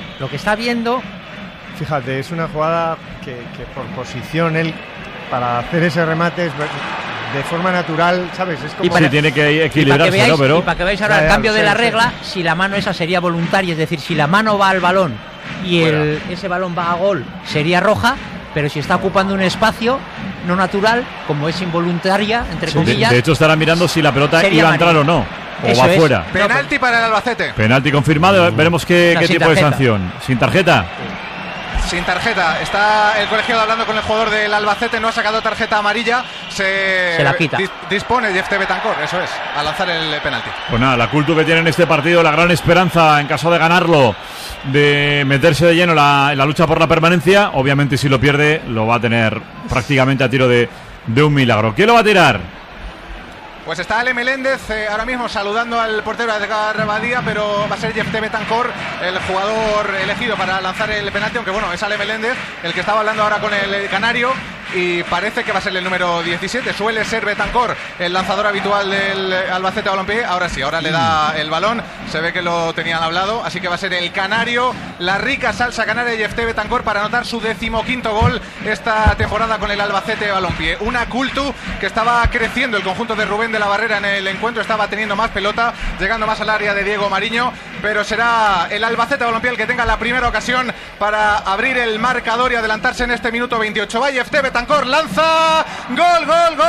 Fíjate, es una jugada que por posición él, para hacer ese remate de forma natural, ¿sabes? Es como... Sí, tiene que equilibrarse, ¿no? Pero... Y para que veáis ahora el cambio de la regla, si la mano esa sería voluntaria, es decir, si la mano va al balón y ese balón va a gol, sería roja, pero si está ocupando un espacio no natural, como es involuntaria, entre comillas... De hecho, estarán mirando si la pelota iba a entrar o no. O va fuera. Penalti para el Albacete. Penalti confirmado. Veremos qué tipo de sanción. ¿Sin tarjeta? Sin tarjeta. Está el colegiado hablando con el jugador del Albacete. No ha sacado tarjeta amarilla. Se la quita. Dispone Jeff Betancor, eso es, a lanzar el penalti. Pues nada, la cultura que tiene en este partido, la gran esperanza, en caso de ganarlo, de meterse de lleno en la lucha por la permanencia. Obviamente, si lo pierde, lo va a tener prácticamente a tiro de un milagro. ¿Quién lo va a tirar? Pues está Ale Meléndez ahora mismo saludando al portero Edgar Badía, pero va a ser Jeff Betancor el jugador elegido para lanzar el penalti, aunque bueno, es Ale Meléndez el que estaba hablando ahora con el canario, y parece que va a ser el número 17. Suele ser Betancor el lanzador habitual del Albacete Balompié. Ahora sí, ahora le da el balón, se ve que lo tenían hablado, así que va a ser el canario, la rica salsa canaria, Jeff Betancor, para anotar su 15º gol esta temporada con el Albacete Balompié. Una cultu que estaba creciendo el conjunto de Rubén de la Barrera en el encuentro, estaba teniendo más pelota, llegando más al área de Diego Mariño, pero será el Albacete Balompié el que tenga la primera ocasión para abrir el marcador y adelantarse en este minuto 28. Va Jeff Betancor, lanza, gol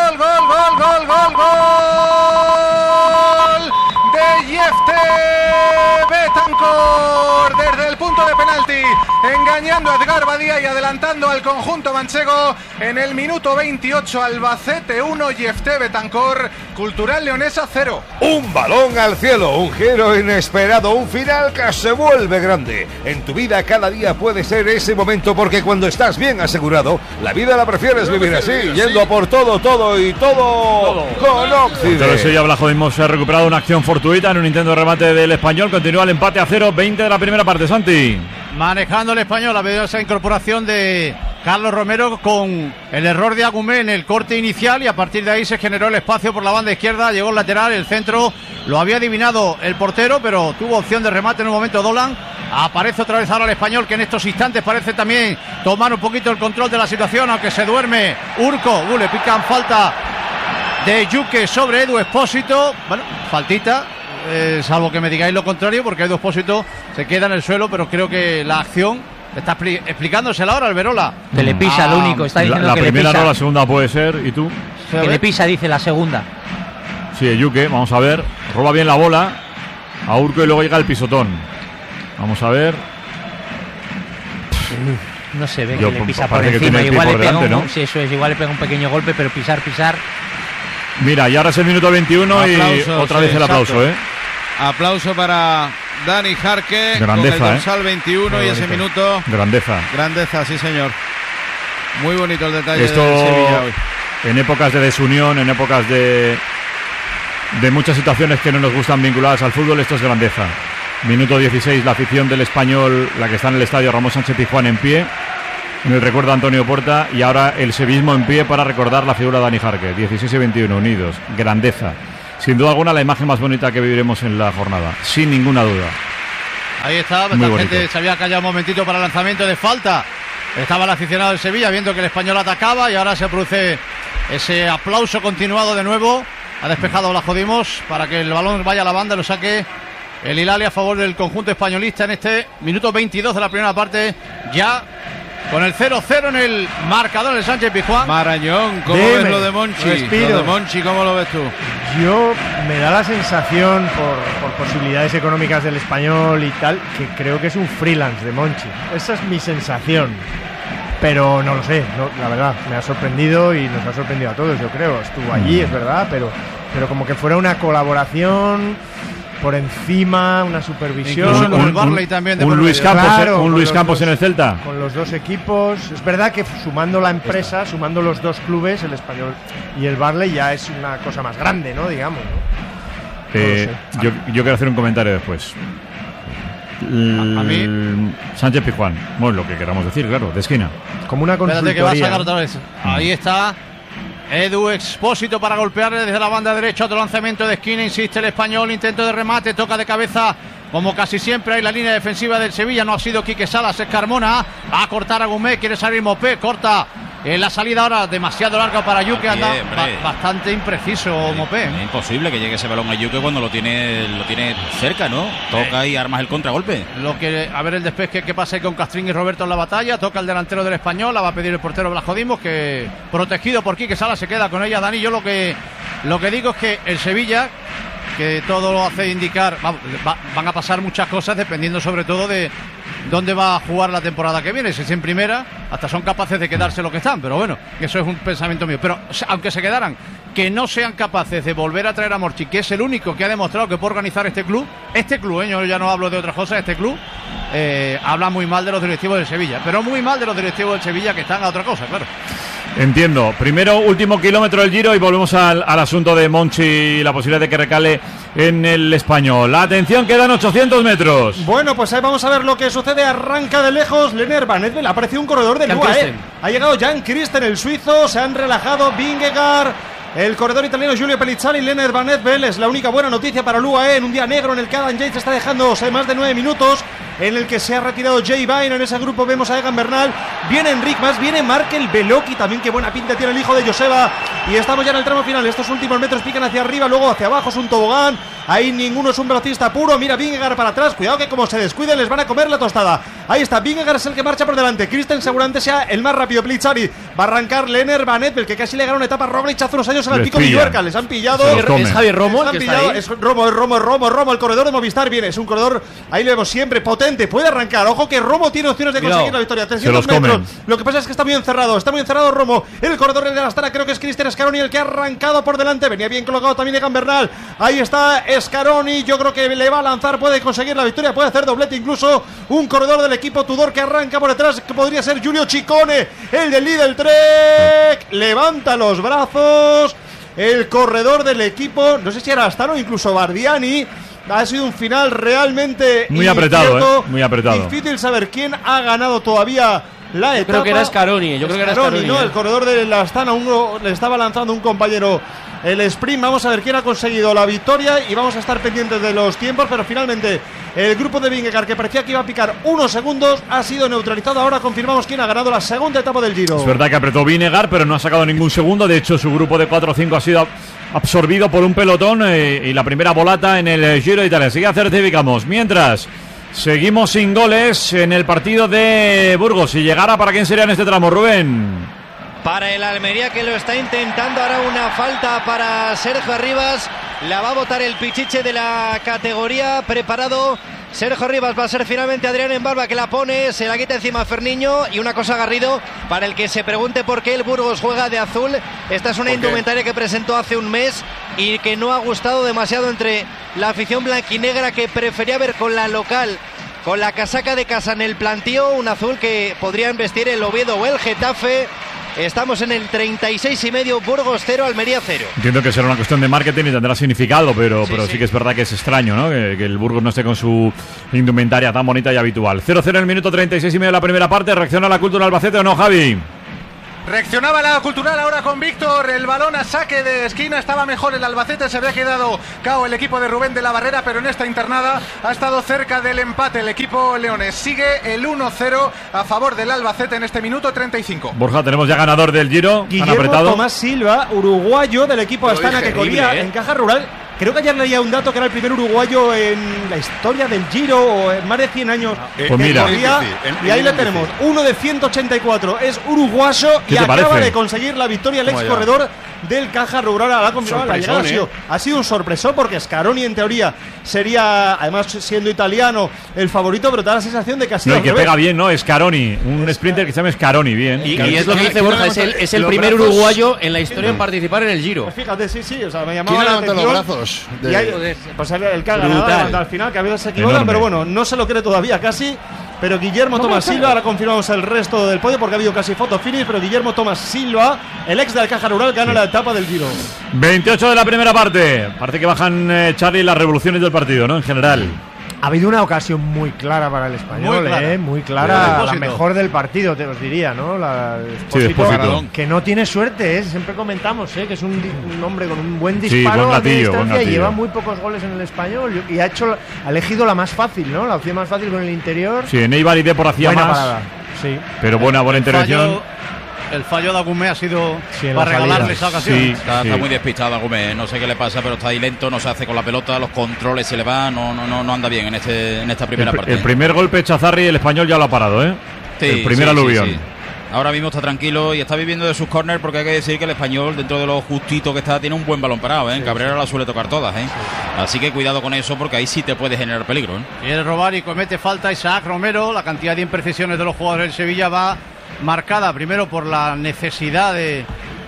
de Jeff Betancor desde el punto de penalti, engañando a Edgar Badía y adelantando al conjunto manchego en el minuto 28. Albacete 1, Jeff Betancor, Cultural Leonesa 0. Un balón al cielo, un giro inesperado, un final que se vuelve grande. En tu vida cada día puede ser ese momento, porque cuando estás bien asegurado, la vida la prefieres vivir así, yendo a por todo con Occident. Pero eso ya Blajo mismo se ha recuperado una acción fortuita en un intento de remate del Español. Continúa el empate a 0, 20 de la primera parte, Santi. Manejando el Español, ha habido esa incorporación de Carlos Romero con el error de Agumé en el corte inicial, y a partir de ahí se generó el espacio por la banda izquierda, llegó el lateral, el centro lo había adivinado el portero, pero tuvo opción de remate en un momento Dolan. Aparece otra vez ahora el Español, que en estos instantes parece también tomar un poquito el control de la situación, aunque se duerme Urco. Le pican falta de Yuque sobre Edu Expósito. Bueno, faltita, salvo que me digáis lo contrario, porque Edu Expósito se queda en el suelo, pero creo que la acción está explicándosela ahora Alberola. Que le pisa, lo único. Está diciendo la que primera le pisa. No, la segunda puede ser. ¿Y tú? Que le pisa, dice la segunda. Sí, Yuque, vamos a ver. Roba bien la bola a Urco y luego llega el pisotón. Vamos a ver. No se ve que le pisa por encima. Igual le pega sí, eso es. Igual le pega un pequeño golpe, pero pisar. Mira, y ahora es el minuto 21 aplauso, y otra vez el aplauso, Aplauso para Dani Jarque, grandeza, con el dorsal 21 y ese minuto. Grandeza, sí señor. Muy bonito el detalle esto, de Sevilla hoy. en épocas de desunión, en épocas de muchas situaciones que no nos gustan vinculadas al fútbol, esto es grandeza. Minuto 16, la afición del Español, la que está en el estadio Ramón Sánchez Pizjuán, en pie, en el recuerdo a Antonio Puerta, y ahora el sevillismo en pie para recordar la figura de Dani Jarque. 16 y 21, unidos, grandeza. Sin duda alguna la imagen más bonita que viviremos en la jornada, sin ninguna duda. Ahí está, la gente se había callado un momentito para el lanzamiento de falta. Estaba el aficionado del Sevilla viendo que el Español atacaba y ahora se produce ese aplauso continuado de nuevo. Ha despejado Blasco Dimos para que el balón vaya a la banda y lo saque el Hilalia a favor del conjunto españolista en este minuto 22 de la primera parte, ya con el 0-0 en el marcador del Sánchez Pizjuán. Marañón, ¿cómo ves lo de Monchi? Lo de Monchi, ¿cómo lo ves tú? Yo me da la sensación, por posibilidades económicas del Español y tal, que creo que es un freelance de Monchi. Esa es mi sensación. Pero no lo sé, la verdad, me ha sorprendido y nos ha sorprendido a todos, yo creo. Estuvo allí, es verdad, pero como que fuera una colaboración por encima, una supervisión. Incluso con el Barley también. Un Luis Campos, claro, un Luis Campos en el Celta. Con los dos equipos. Es verdad que sumando la empresa, sumando los dos clubes, el Español y el Barley, ya es una cosa más grande, ¿no? Digamos, ¿no? Yo quiero hacer un comentario después. A mí Sánchez Pizjuán, bueno, lo que queramos decir, claro, de esquina. Como una consultoría. Espérate que va a sacar otra vez. Ahí está Edu Expósito para golpearle desde la banda derecha. Otro lanzamiento de esquina, insiste el Español, intento de remate, toca de cabeza como casi siempre. Hay la línea defensiva del Sevilla, no ha sido Quique Salas, es Carmona. Va a cortar a Gumé, quiere salir Mopé, corta en la salida ahora demasiado larga para Yuque, anda bastante impreciso Mopé. Es imposible que llegue ese balón a Yuque cuando lo tiene cerca, ¿no? Toca y armas el contragolpe. A ver el despeje que pasa ahí con Castrín y Roberto en la batalla. Toca el delantero del Español, la va a pedir el portero Blasco Dimos, que protegido por Quique Sala se queda con ella. Dani, yo lo que digo es que el Sevilla, que todo lo hace indicar, van a pasar muchas cosas dependiendo sobre todo de dónde va a jugar la temporada que viene. Si es en primera, hasta son capaces de quedarse lo que están, pero bueno, eso es un pensamiento mío. Pero aunque se quedaran, que no sean capaces de volver a traer a Morchi, que es el único que ha demostrado que puede organizar este club, yo ya no hablo de otras cosas, este club habla muy mal de los directivos del Sevilla, pero muy mal de los directivos del Sevilla que están a otra cosa, claro. Entiendo. Primero, último kilómetro del Giro y volvemos al asunto de Monchi y la posibilidad de que recale en el Español. Atención, quedan 800 metros. Bueno, pues ahí vamos a ver lo que sucede. Arranca de lejos Lennart Van Evel. Ha aparecido un corredor de UAE. Ha llegado Jan Christen, el suizo. Se han relajado Vingegaard, el corredor italiano Giulio Pellizzani, Lennart Van Evel. Es la única buena noticia para el UAE en un día negro en el que Adam Yates está dejándose más de 9 minutos, en el que se ha retirado Jay Vine. En ese grupo vemos a Egan Bernal, viene Enric Mas, viene Markel Beloki también, qué buena pinta tiene el hijo de Joseba. Y estamos ya en el tramo final. Estos últimos metros pican hacia arriba, luego hacia abajo, es un tobogán. Ahí ninguno es un velocista puro. Mira Vingegaard para atrás, cuidado que como se descuiden les van a comer la tostada. Ahí está, Vingegaard es el que marcha por delante. Christen seguramente sea el más rápido. Pellizzani va a arrancar. Lennart Van Evel, que casi le ganó una etapa a Roglic hace unos años en el Pico Villuerca. Les han pillado. ¿Es Javier Romo? Es Romo, el corredor de Movistar. Viene, es un corredor, ahí lo vemos siempre, potente, puede arrancar. Ojo que Romo tiene opciones de conseguir la victoria. 300 metros. Lo que pasa es que está muy encerrado Romo. El corredor de la Astana, creo que es Cristian Scaroni el que ha arrancado por delante. Venía bien colocado también Egan Bernal. Ahí está Scaroni, yo creo que le va a lanzar, puede conseguir la victoria, puede hacer doblete incluso. Un corredor del equipo Tudor que arranca por detrás, que podría ser Giulio Ciccone, el del Lidl Trek. Levanta los brazos el corredor del equipo, no sé si era Astana o incluso Bardiani. Ha sido un final realmente muy apretado, muy apretado. Difícil saber quién ha ganado todavía la etapa. Creo que era Scaroni, ¿no? El corredor de la Astana, le estaba lanzando un compañero el sprint. Vamos a ver quién ha conseguido la victoria y vamos a estar pendientes de los tiempos, pero finalmente el grupo de Vingegaard, que parecía que iba a picar unos segundos, ha sido neutralizado. Ahora confirmamos quién ha ganado la segunda etapa del Giro. Es verdad que apretó Vingegaard, pero no ha sacado ningún segundo. De hecho, su grupo de 4 o 5 ha sido absorbido por un pelotón y la primera volata en el Giro de Italia. Sigue certificamos. Mientras seguimos sin goles en el partido de Burgos. Si llegara, ¿para quién sería en este tramo, Rubén? Para el Almería, que lo está intentando. Ahora una falta para Sergio Arribas. La va a botar el pichiche de la categoría. Preparado Sergio Arribas. Va a ser finalmente Adrián Embarba que la pone. Se la quita encima a Ferniño. Y una cosa, Garrido, para el que se pregunte por qué el Burgos juega de azul. Esta es una indumentaria que presentó hace un mes y que no ha gustado demasiado entre la afición blanquinegra, que prefería ver con la local, con la casaca de casa en el plantío, un azul que podrían vestir el Oviedo o el Getafe. Estamos en el 36,5, Burgos 0, Almería 0. Entiendo que será una cuestión de marketing y tendrá significado, pero sí que es verdad que es extraño, ¿no? Que el Burgos no esté con su indumentaria tan bonita y habitual. 0-0 en el minuto 36,5 de la primera parte. ¿Reacciona la Cultural Albacete o no, Javi? Reaccionaba la Cultural ahora con Víctor, el balón a saque de esquina, estaba mejor el Albacete, se había quedado cao el equipo de Rubén de la Barrera, pero en esta internada ha estado cerca del empate el equipo leones. Sigue el 1-0 a favor del Albacete en este minuto 35. Borja, tenemos ya ganador del Giro. Guillermo Tomás Silva, uruguayo del equipo Astana, que corría en Caja Rural. Creo que ayer leía un dato que era el primer uruguayo en la historia del Giro, o en más de 100 años. Pues mira, y ahí le tenemos, uno de 184, es uruguayo y acaba de conseguir la victoria el ex corredor del Caja Rural. La confirmado la llegada ha sido un sorpresón, porque Scaroni en teoría sería, además siendo italiano, el favorito, pero da la sensación de que ha sido que pega bien, ¿no? Scaroni, un sprinter que se llama Scaroni, bien. Y es lo que dice Borja, es el primer uruguayo en la historia en participar en el Giro. Pues fíjate, sí, o sea, me llamaba la atención. Los brazos. Y hay, pues el que ha ganado al final, que a veces se equivocan, pero bueno, no se lo cree todavía casi. Pero Guillermo Tomás Silva, ahora confirmamos el resto del podio porque ha habido casi foto finish, pero Guillermo Tomás Silva, el ex del Caja Rural, gana la etapa del Giro. 28 de la primera parte. Parece que bajan, Charlie, las revoluciones del partido, ¿no? En general. Ha habido una ocasión muy clara para el Español, muy clara, la mejor del partido, te os diría, ¿no? Despósito. Que no tiene suerte, siempre comentamos, que es un hombre con un buen disparo buen gatillo, a distancia y lleva muy pocos goles en el Español y ha elegido la más fácil, ¿no? La opción más fácil con el interior. Sí, en Eibar y Depor hacía buena más. Parada, sí. Pero buena intervención. El fallo de Agumé ha sido para regalarle esa ocasión. Está muy despistado Agumé, no sé qué le pasa, pero está ahí lento, no se hace con la pelota, los controles se le van, no anda bien en esta primera parte. El primer golpe Chazarri, el Español ya lo ha parado, ¿eh? Sí, el primer aluvión. Sí. Ahora mismo está tranquilo y está viviendo de sus córner, porque hay que decir que el Español, dentro de lo justito que está, tiene un buen balón parado, ¿eh? Cabrera la suele tocar todas, ¿eh? Así que cuidado con eso, porque ahí sí te puede generar peligro, ¿eh? Quiere robar y comete falta Isaac Romero. La cantidad de imprecisiones de los jugadores del Sevilla va marcada primero por la necesidad de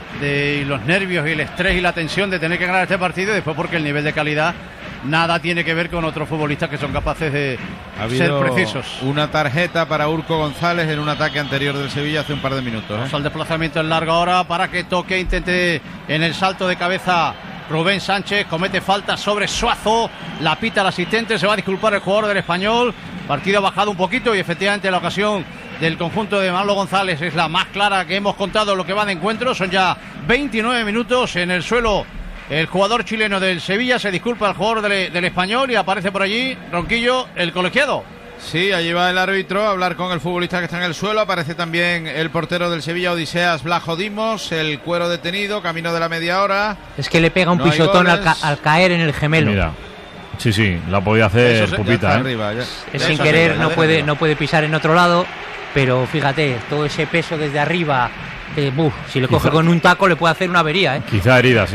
los nervios y el estrés y la tensión de tener que ganar este partido, y después porque el nivel de calidad nada tiene que ver con otros futbolistas que son capaces de ser precisos. Una tarjeta para Urco González en un ataque anterior del Sevilla hace un par de minutos. Vamos al desplazamiento en largo ahora para que toque, intente en el salto de cabeza Rubén Sánchez, comete falta sobre Suazo, la pita el asistente, se va a disculpar el jugador del Español. Partido ha bajado un poquito y efectivamente la ocasión del conjunto de Manolo González es la más clara que hemos contado lo que va de encuentro. Son ya 29 minutos en el suelo. El jugador chileno del Sevilla se disculpa al jugador del Español y aparece por allí Ronquillo, el colegiado. Sí, allí va el árbitro a hablar con el futbolista que está en el suelo. Aparece también el portero del Sevilla, Odiseas Blajo Dimos, el cuero detenido, camino de la media hora. Es que le pega un pisotón al caer en el gemelo. Mira. Sí, la podía hacer Pupita, arriba, es sin querer, no puede pisar en otro lado, pero fíjate, todo ese peso desde arriba, si le coge con un taco le puede hacer una avería, Quizá herida.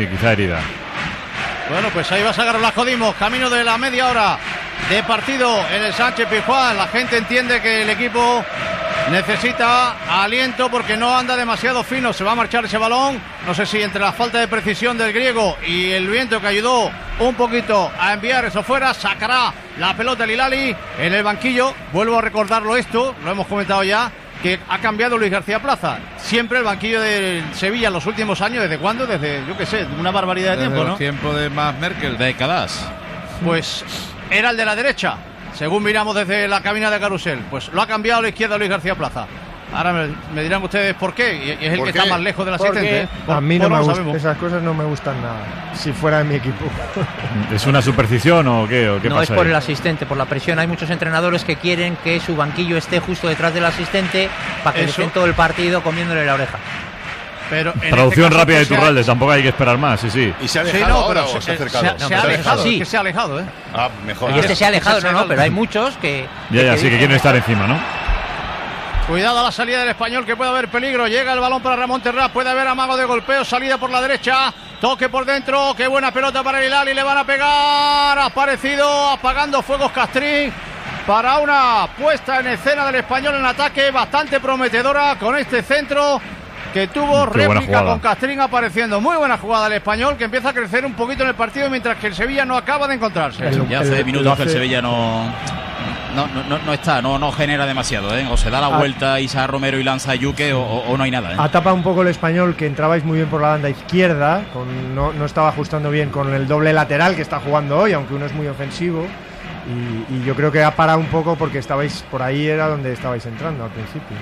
Bueno, pues ahí va a sacar Blajo Dimos, camino de la media hora de partido en el Sánchez Pizjuán. La gente entiende que el equipo necesita aliento porque no anda demasiado fino. Se va a marchar ese balón. No sé si entre la falta de precisión del griego y el viento que ayudó un poquito a enviar eso fuera, sacará la pelota el Hilali en el banquillo. Vuelvo a recordarlo esto, lo hemos comentado ya, que ha cambiado Luis García Plaza. Siempre el banquillo del Sevilla en los últimos años, ¿desde cuándo? Desde, yo qué sé, una barbaridad de tiempo, ¿no? El tiempo de Max Merkel. Décadas. Pues era el de la derecha, según miramos desde la cabina de Carusel. Pues lo ha cambiado a la izquierda Luis García Plaza. Ahora me dirán ustedes por qué, y es el que está más lejos del asistente. A mí no me gustan, esas cosas no me gustan nada, si fuera de mi equipo. ¿Es una superstición o qué no, pasa? No, es por el asistente, por la presión. Hay muchos entrenadores que quieren que su banquillo esté justo detrás del asistente para que estén todo el partido comiéndole la oreja. Pero traducción este rápida de Iturralde, tampoco hay que esperar más, sí. ¿Y se ha alejado ahora o se ha acercado? Se ha alejado, sí. Que se ha alejado, Ah, mejor. Y este se ha alejado, no, pero hay muchos que... Ya, sí, que quieren estar encima, ¿no? Cuidado a la salida del Español, que puede haber peligro. Llega el balón para Ramón Terrás, puede haber amago de golpeo, salida por la derecha, toque por dentro, qué buena pelota para el Hilali, le van a pegar. Ha aparecido apagando fuegos Castrín para una puesta en escena del Español en ataque bastante prometedora con este centro que tuvo réplica con Castrín apareciendo. Muy buena jugada del Español, que empieza a crecer un poquito en el partido, mientras que el Sevilla no acaba de encontrarse. Ya hace minutos que el Sevilla no genera demasiado, o se da la vuelta Isaac Romero y lanza a Yuque o no hay nada. Atapa un poco el Español, que entrabais muy bien por la banda izquierda, no estaba ajustando bien con el doble lateral que está jugando hoy, aunque uno es muy ofensivo, y yo creo que ha parado un poco porque estabais por ahí, era donde estabais entrando al principio.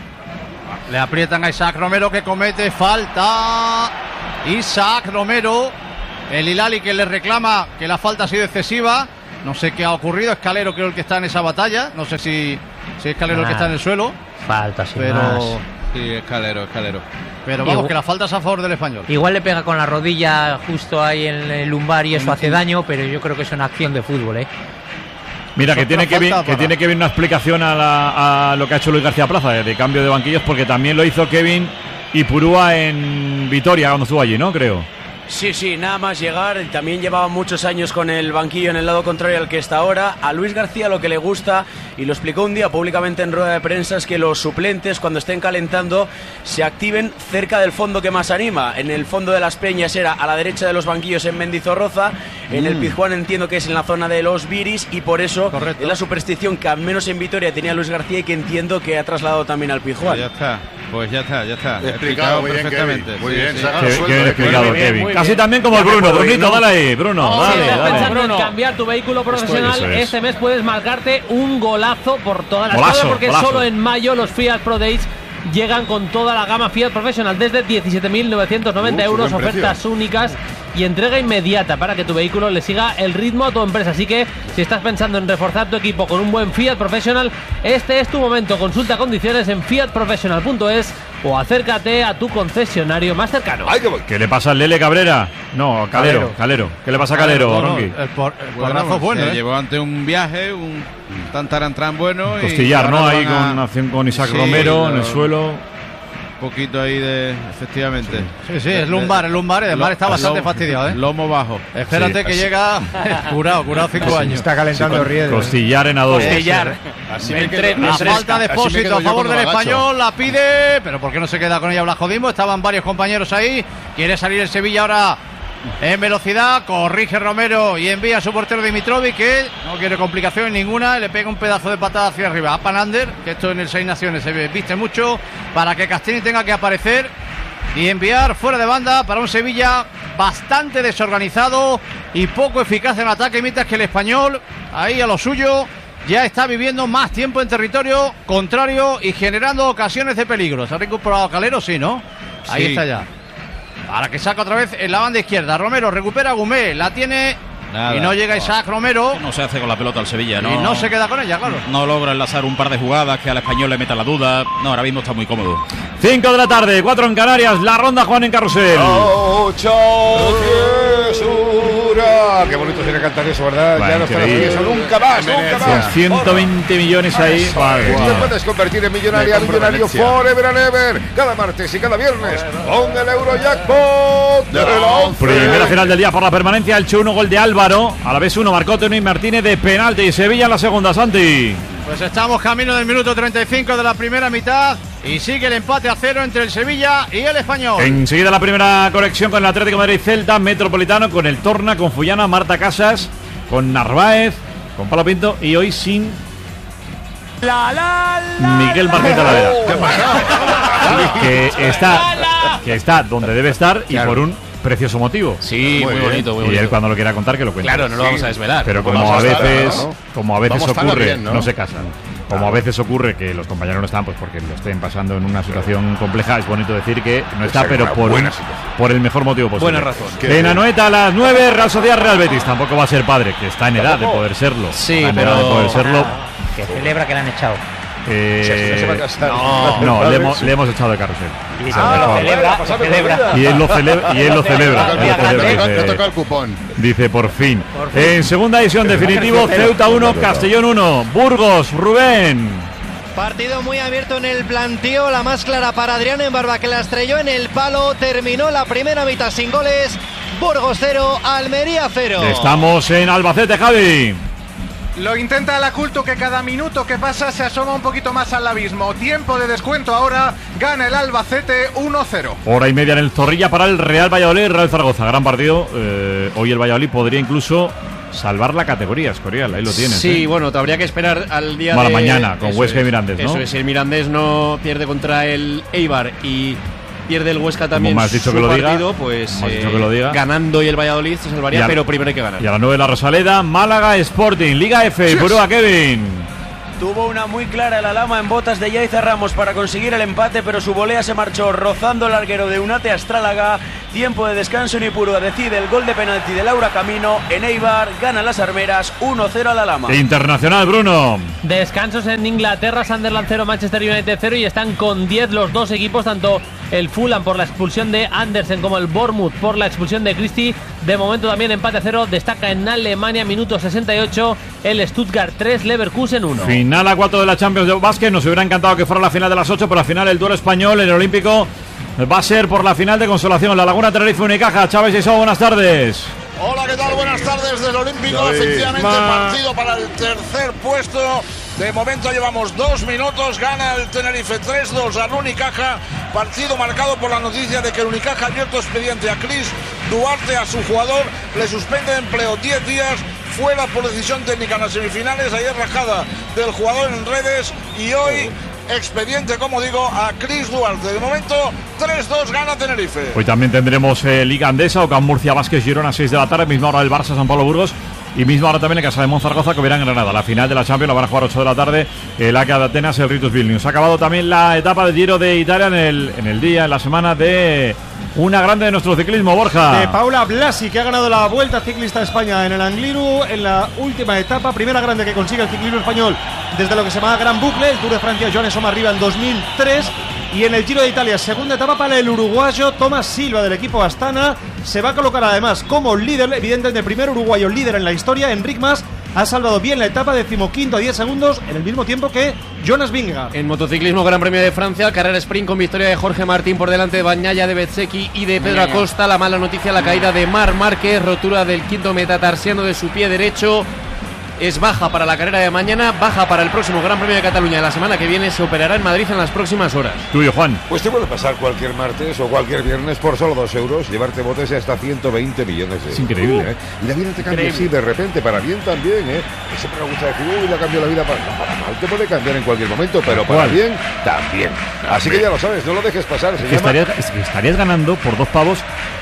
Le aprietan a Isaac Romero, que comete falta. Isaac Romero, el Hilali, que le reclama que la falta ha sido excesiva. No sé qué ha ocurrido. Escalero creo el que está en esa batalla. No sé si Escalero el que está en el suelo. Falta, sin pero más. Sí, Escalero. Pero vamos, que la falta es a favor del Español. Igual le pega con la rodilla justo ahí en el lumbar y eso hace daño, pero yo creo que es una acción de fútbol, Mira, que tiene que ver una explicación a lo que ha hecho Luis García Plaza de cambio de banquillos, porque también lo hizo Kevin Ipurúa en Vitoria cuando estuvo allí, ¿no? Creo. Sí, nada más llegar, también llevaba muchos años con el banquillo en el lado contrario al que está ahora. A Luis García lo que le gusta, y lo explicó un día públicamente en rueda de prensa, es que los suplentes, cuando estén calentando, se activen cerca del fondo que más anima. En el fondo de las Peñas era a la derecha de los banquillos en Mendizorroza, en el Pizjuán entiendo que es en la zona de los Viris, y por eso es la superstición que al menos en Vitoria tenía Luis García y que entiendo que ha trasladado también al Pizjuán. Pues ya está. Explicado muy perfectamente. Bien, muy bien, Qué explicado, Kevin. Casi también como el Bruno. Brunito, dale ahí, Bruno. Si estás Dale. pensando en cambiar tu vehículo profesional, este mes puedes marcarte un golazo por todas las cosas, porque solo en mayo los Fiat Pro Days llegan con toda la gama Fiat Professional desde 17.990 euros, ofertas únicas y entrega inmediata para que tu vehículo le siga el ritmo a tu empresa. Así que si estás pensando en reforzar tu equipo con un buen Fiat Professional, este es tu momento. Consulta condiciones en fiatprofessional.es o acércate a tu concesionario más cercano. ¿Qué le pasa al Lele Cabrera? No, Calero. ¿Qué le pasa a Calero, Ronqui? El porrazo es bueno. Se llevó ante un viaje, un tantarantran bueno. Costillar, ¿no? Ahí con Isaac Romero en el suelo. Un poquito ahí efectivamente. Sí, es lumbar, y además está bastante fastidiado, Lomo bajo. Espérate que llega curado 5 años. Está calentando riesgo. Costillar en adobo. La falta de Expósito a favor del Español, la pide, pero ¿por qué no se queda con ella Blas Jodimo? Estaban varios compañeros ahí. Quiere salir el Sevilla ahora en velocidad, corrige Romero y envía a su portero Dimitrovic, que no quiere complicaciones ninguna, le pega un pedazo de patada hacia arriba a Panander, que esto en el Seis Naciones se viste mucho, para que Castini tenga que aparecer y enviar fuera de banda para un Sevilla bastante desorganizado y poco eficaz en ataque, mientras que el Español, ahí a lo suyo, ya está viviendo más tiempo en territorio contrario y generando ocasiones de peligro. ¿Se ha recuperado Calero? Sí, ¿no? Ahí está ya. Ahora que saca otra vez en la banda izquierda. Romero recupera a Gumé, la tiene y no llega Isaac Romero. No se hace con la pelota al Sevilla, ¿no? Y no se queda con ella, claro. No logra enlazar un par de jugadas que al Español le meta la duda. No, ahora mismo está muy cómodo. 5 de la tarde, 4 en Canarias. La ronda Juan en Carrusel. Qué bonito sería cantar eso, ¿verdad? Vale, ya no estará eso nunca más. 120 millones ahí. Te puedes convertir en millonario forever and ever. Cada martes y cada viernes con el Eurojackpot de la 11. Primera final del día por la permanencia. El 1 gol de Álvaro. A la vez 1 marcó Tony Martínez de penalti. Y Sevilla en la segunda, Santi. Pues estamos camino del minuto 35 de la primera mitad. Y sigue el empate a 0 entre el Sevilla y el Español. Enseguida la primera conexión con el Atlético de Madrid, Celta, Metropolitano, con el Torna, con Fullana, Marta Casas, con Narváez, con Pablo Pinto y hoy sin Miguel Martín Talavera. Que está donde debe estar y por un precioso motivo. Sí, muy bonito. Y él cuando lo quiera contar que lo cuente. Claro, no lo vamos a desvelar. Pero como a veces ocurre, no se casan. Como a veces ocurre que los compañeros no están, pues porque lo estén pasando en una situación compleja, es bonito decir que no está, pero por el mejor motivo posible. Buena razón. En Anoeta a las 9, Real Sociedad Real Betis. Tampoco va a ser padre, que está en edad de poder serlo. Sí, pero de poder serlo. Que celebra que le han echado. Le hemos echado de Carrusel. Celebra. Y él lo celebra. Le toca el cupón. Dice por fin. En segunda edición definitivo, Ceuta 1, Castellón 1. Burgos, Rubén. Partido muy abierto en el plantío, la más clara para Adrián Embarba, que la estrelló en el palo. Terminó la primera mitad sin goles. Burgos 0, Almería 0. Estamos en Albacete, Javi. Lo intenta la Culto, que cada minuto que pasa se asoma un poquito más al abismo. Tiempo de descuento ahora, gana el Albacete 1-0. Hora y media en el Zorrilla para el Real Valladolid, Real Zaragoza. Gran partido. Hoy el Valladolid podría incluso salvar la categoría, Escorial, ahí lo tienes. Sí, bueno, te habría que esperar al día de mañana con Huesca y Mirandés, ¿no? Eso es, si el Mirandés no pierde contra el Eibar y pierde el Huesca también como me has dicho que lo partido, diga, pues ganando y el Valladolid se salvaría, pero primero hay que ganar. Y a las 9 de la Rosaleda, Málaga Sporting, Liga F, Purúa Kevin. Tuvo una muy clara la Lama en botas de Yaiza Ramos para conseguir el empate, pero su volea se marchó rozando el larguero de Unate Astrálaga. Tiempo de descanso en Ipurúa decide el gol de penalti de Laura Camino. En Eibar gana las armeras 1-0 a la Lama. Internacional, Bruno. Descansos en Inglaterra, Sunderland 0, Manchester United 0 y están con 10 los dos equipos, tanto el Fulham por la expulsión de Andersen como el Bournemouth por la expulsión de Christie. De momento también empate a 0, destaca en Alemania, minuto 68, el Stuttgart 3, Leverkusen 1. Final a 4 de la Champions de básquet, nos hubiera encantado que fuera la final de las 8, pero al final el duelo español en el Olímpico va a ser por la final de consolación, La Laguna Tenerife Unicaja. Chávez y buenas tardes. Hola, ¿qué tal? Buenas tardes del Olímpico. Efectivamente, partido para el tercer puesto. De momento llevamos 2 minutos. Gana el Tenerife 3-2 al Unicaja. Partido marcado por la noticia de que el Unicaja ha abierto expediente a Chris Duarte, a su jugador. Le suspende de empleo 10 días. Fuera por decisión técnica en las semifinales. Ayer rajada del jugador en redes. Y hoy expediente, como digo, a Chris Duarte. De momento 3-2 gana Tenerife. Hoy también tendremos Liga Andesa, Ocam Murcia, Vázquez, Girona, 6 de la tarde. Misma hora el Barça, San Pablo Burgos. Y misma hora también en Casa de Monzaragoza, que verá en Granada. La final de la Champions la van a jugar 8 de la tarde. El AEK de Atenas, el Ritus Vilnius. Ha acabado también la etapa del Giro de Italia en la semana de una grande de nuestro ciclismo, Borja. De Paula Blasi, que ha ganado la Vuelta Ciclista a España en el Angliru en la última etapa. Primera grande que consigue el ciclismo español desde lo que se llama Gran Bucle, el Tour de Francia, Joan Soma arriba en 2003. Y en el Giro de Italia, segunda etapa para el uruguayo Tomás Silva del equipo Astana. Se va a colocar además como líder, evidentemente el primer uruguayo líder en la historia. Enric Mas ha salvado bien la etapa, 15º a 10 segundos, en el mismo tiempo que Jonas Vingegaard. En motociclismo, Gran Premio de Francia, carrera sprint con victoria de Jorge Martín por delante de Bagnaia, de Bezzecchi y de Pedro Acosta. La mala noticia, la caída de Marc Márquez, rotura del quinto metatarsiano de su pie derecho. Es baja para la carrera de mañana, baja para el próximo Gran Premio de Cataluña. La semana que viene se operará en Madrid en las próximas horas. Tuyo, Juan. Pues te puede pasar cualquier martes o cualquier viernes por solo 2 euros, llevarte botes de hasta 120 millones de euros. Es increíble, ¿eh? Y la vida te cambia así de repente, para bien también, ¿eh? Siempre me gusta decir, uy, le cambió la vida para mal. Te puede cambiar en cualquier momento, pero para bien también. Así que ya lo sabes, no lo dejes pasar. Estarías ganando por 2 pavos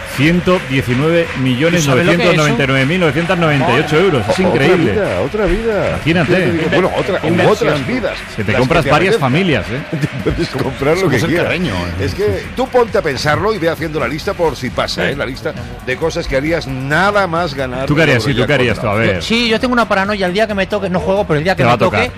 119.999.998 euros. Es increíble. Otra vida. Imagínate. Bueno, otras vidas. Que te compras varias familias, ¿eh? Te puedes comprar lo que quieras. Es que tú ponte a pensarlo y ve haciendo la lista por si pasa, ¿eh? La lista de cosas que harías nada más ganar. ¿Tú qué harías? Sí, ¿tú qué harías tú? A ver. Sí, yo tengo una paranoia. El día que me toque, no juego, pero el día que me toque,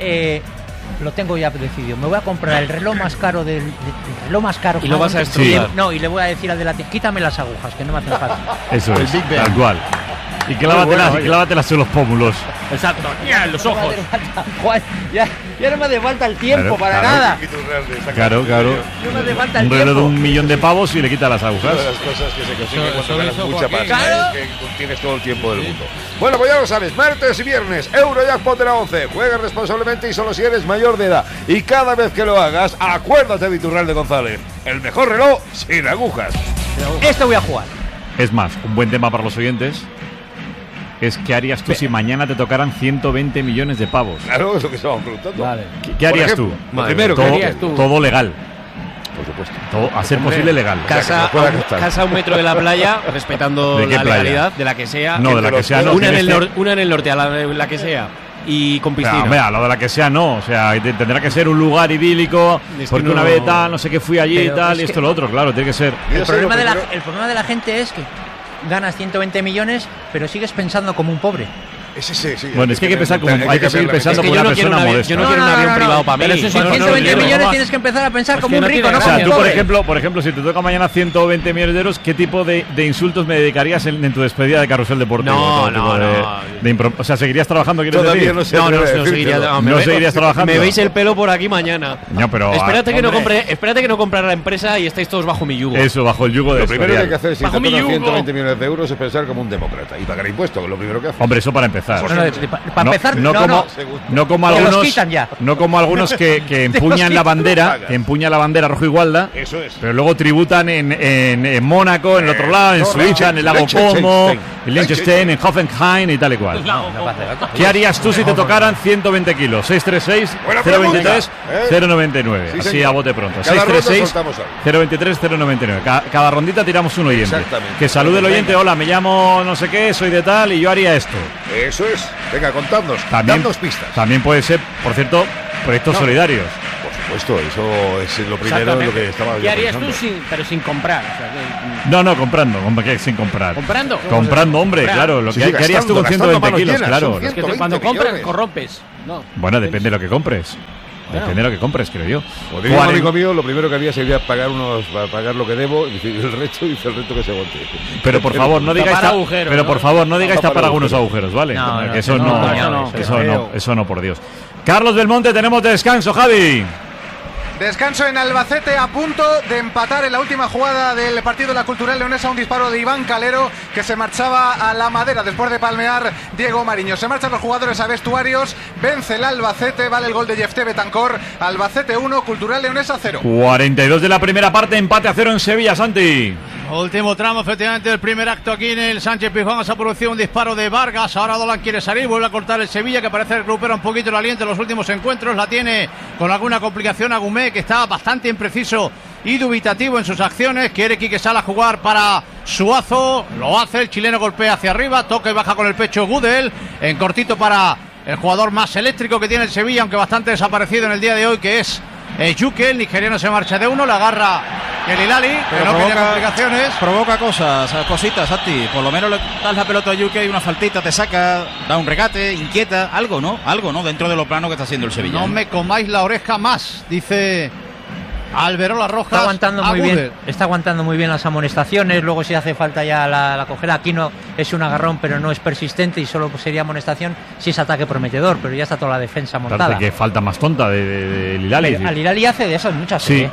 lo tengo ya decidido. Me voy a comprar el reloj más caro el reloj más caro. Y lo vas a destruir. No, y le voy a decir al de la tienda, quítame las agujas, que no me hacen falta. Eso es, tal cual. Y clávatelas en los pómulos. Exacto, en los ojos. Juan, ya no me hace falta el tiempo para nada. Claro. No me hace falta el un reloj de 1 millón de pavos y le quita las agujas. Una de las cosas que se consigue cuando ganas mucha pasta, que tienes todo el tiempo del mundo. Bueno, pues ya lo sabes, martes y viernes, Eurojackpot de la 11. Juega responsablemente y solo si eres mayor de edad. Y cada vez que lo hagas, acuérdate de Iturralde González. El mejor reloj sin agujas. Este voy a jugar. Es más, un buen tema para los oyentes es ¿qué harías tú si mañana te tocaran 120 millones de pavos? Claro, es lo que estábamos preguntando. Vale. ¿Qué harías tú? Primero, todo, ¿qué harías tú? Todo legal. Por supuesto. Todo, a ser posible legal. Casa a 1 metro de la playa, respetando la legalidad, de la que sea. No, de la que sea no. Una en el norte, a la que sea. Y con piscina. Hombre, lo de la que sea no, o sea, tendrá que ser un lugar idílico, porque una vez tal, no sé qué, fui allí y tal, y esto lo otro, claro, tiene que ser. El problema de la gente es que ganas 120 millones, pero sigues pensando como un pobre. Sí. Bueno, es que hay que pensar hay que seguir pensando como una persona modesta. Yo no quiero un avión privado para mí. Pero si son 120 millones tienes que empezar a pensar como un rico, no como un pobre. Tú, por ejemplo, si te toca mañana 120 millones de euros, ¿qué tipo de insultos me dedicarías en tu despedida de Carrusel Deportivo? No. O sea, ¿seguirías trabajando? Todavía no sé. No seguirías trabajando. Me veis el pelo por aquí mañana. No, pero espérate que no compre la empresa y estáis todos bajo mi yugo. Eso, bajo el yugo de Lo primero que hay que hacer si te tocan 120 millones de euros es pensar como un demócrata y pagar impuestos, que es lo primero que haces. Hombre, eso para empezar. empezar. Para empezar, no como que algunos, los quitan ya. no como algunos que empuñan la bandera, rojo y gualda, Eso es. pero luego tributan en Mónaco, en el otro lado, en Suiza, en el lago Como, en Liechtenstein, en Hoffenheim y tal y cual. ¿Qué harías tú si te tocaran 120 kilos? 636-023-099. Sí, Así señor. a bote pronto. Cada ronda soltamos algo. 636-023-099. Cada rondita tiramos un oyente. Exactamente. Que salude el oyente. Hola, me llamo no sé qué, soy de tal y yo haría esto. Eso es. Venga, contadnos. Dadnos pistas. También puede ser, por cierto, proyectos solidarios. Por supuesto, eso es lo primero en lo que estaba ¿Qué harías tú pensando. pero sin comprar? O sea, No, comprando, hombre, sin comprar. ¿Comprando? Comprando, hombre, claro. Lo que Sí, ¿qué harías tú con gastando 120 manos kilos? llenas, Claro. son Es que 120 cuando compras, millones. corrompes. No. Bueno, depende de lo que compres. Depende de lo que compres, creo yo. Pues digo, un amigo mío, lo primero que haría sería pagar lo que debo y el resto que se aguante. Pero por favor, no digáis Tapar agujeros, pero ¿no? por favor, no digáis Tapar tapar algunos agujeros. agujeros, ¿vale? No, Que eso no, eso no, por Dios. Carlos Belmonte, tenemos descanso, Javi. Descanso en Albacete, a punto de empatar en la última jugada del partido de la Cultural Leonesa, un disparo de Iván Calero que se marchaba a la madera después de palmear Diego Mariño. Se marchan los jugadores a vestuarios, vence el Albacete, vale el gol de Jefté Betancor. Albacete 1, Cultural Leonesa 0. 42 de la primera parte, empate a 0 en Sevilla, Santi. Último tramo, efectivamente, del primer acto aquí en el Sánchez Pizjuán. Se ha producido un disparo de Vargas. Ahora Dolan quiere salir, vuelve a cortar el Sevilla, que parece recupera un poquito el aliento en los últimos encuentros. La tiene con alguna complicación Agumé, que está bastante impreciso y dubitativo en sus acciones. Quiere Quique Sala jugar para Suazo. Lo hace, el chileno golpea hacia arriba, toca y baja con el pecho Gudel. En cortito para el jugador más eléctrico que tiene el Sevilla, aunque bastante desaparecido en el día de hoy, que es Yuke. El nigeriano se marcha de uno, le agarra el Hilali, que no quería complicaciones. Provoca cositas, Santi. Por lo menos le das la pelota a Yuke y una faltita, te saca, da un regate, inquieta, algo, ¿no? Dentro de lo plano que está haciendo el Sevilla. No me comáis la oreja más, dice Alberola Rojas. Está aguantando muy bien las amonestaciones. Luego si hace falta ya la cogerá. Aquí no es un agarrón, pero no es persistente y solo sería amonestación si es ataque prometedor, pero ya está toda la defensa montada. Parece que falta más tonta de Lilali. Al Hilali hace de esas muchas. Sí.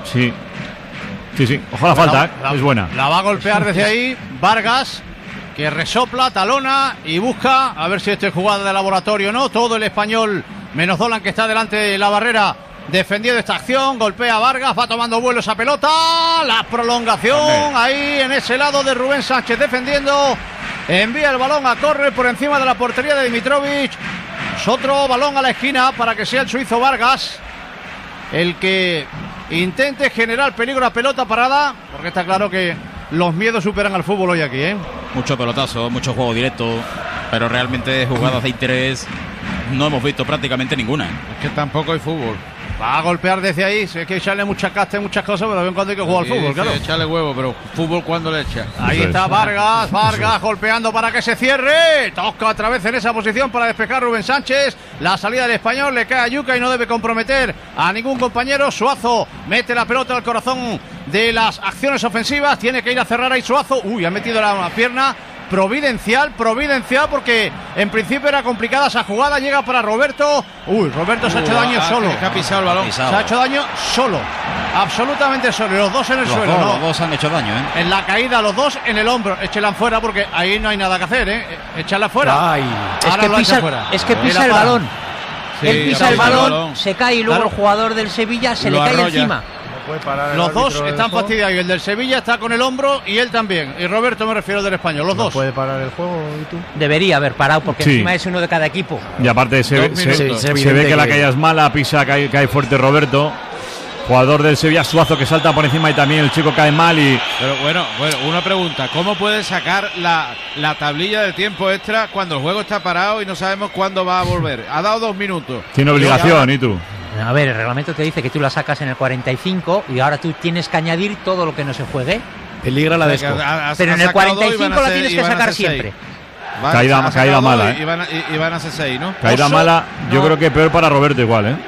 Ojalá falta, es buena. La va a golpear desde ahí Vargas, que resopla, talona y busca a ver si esto es jugada de laboratorio o no. Todo el español, menos Dolan, que está delante de la barrera defendiendo esta acción. Golpea a Vargas, va tomando vuelo esa pelota. La prolongación ahí en ese lado de Rubén Sánchez defendiendo. Envía el balón a córner por encima de la portería de Dimitrovic. Es otro balón a la esquina para que sea el suizo Vargas el que intente generar peligro a pelota parada, porque está claro que los miedos superan al fútbol hoy aquí, ¿eh? Mucho pelotazo, mucho juego directo, pero realmente jugadas de interés no hemos visto prácticamente ninguna. Es que tampoco hay fútbol. Va a golpear desde ahí, hay que echarle mucha casta y muchas cosas, pero también cuando hay que jugar al fútbol, claro. Echarle huevo, pero fútbol cuando le echa. Ahí está Vargas golpeando para que se cierre. Toca otra vez en esa posición para despejar Rubén Sánchez. La salida del español le cae a Yuca y no debe comprometer a ningún compañero. Suazo mete la pelota al corazón de las acciones ofensivas. Tiene que ir a cerrar ahí Suazo. Uy, ha metido la pierna. Providencial, porque en principio era complicada esa jugada. Llega para Roberto. Roberto se ha hecho daño solo. Que ha pisado el balón. Se ha hecho daño solo. Absolutamente solo. Los dos en el suelo. Los dos han hecho daño, ¿eh? En la caída, los dos en el hombro. Échela fuera porque ahí no hay nada que hacer, ¿eh? Échala fuera. Es que pisa el balón. Sí, él pisa el balón, se cae y luego el jugador del Sevilla se le cae encima. Los dos están fastidiados y el del Sevilla está con el hombro y él también. Y Roberto, me refiero, del español, los dos. ¿Puede parar el juego y tú? Debería haber parado porque encima es uno de cada equipo. Y aparte se ve que la caída es mala, pisa, cae fuerte Roberto. Jugador del Sevilla, Suazo, que salta por encima y también el chico cae mal y... Pero bueno, una pregunta. ¿Cómo puede sacar la tablilla de tiempo extra cuando el juego está parado y no sabemos cuándo va a volver? Ha dado 2 minutos. Tiene obligación, ¿y tú? A ver, el reglamento te dice que tú la sacas en el 45 y ahora tú tienes que añadir todo lo que no se juegue. Peligra la desco. Pero en el 45 la tienes que sacar siempre. Caída mala, ¿eh? Y van a ser 6, ¿no? Caída mala, yo creo que peor para Roberto igual, ¿eh?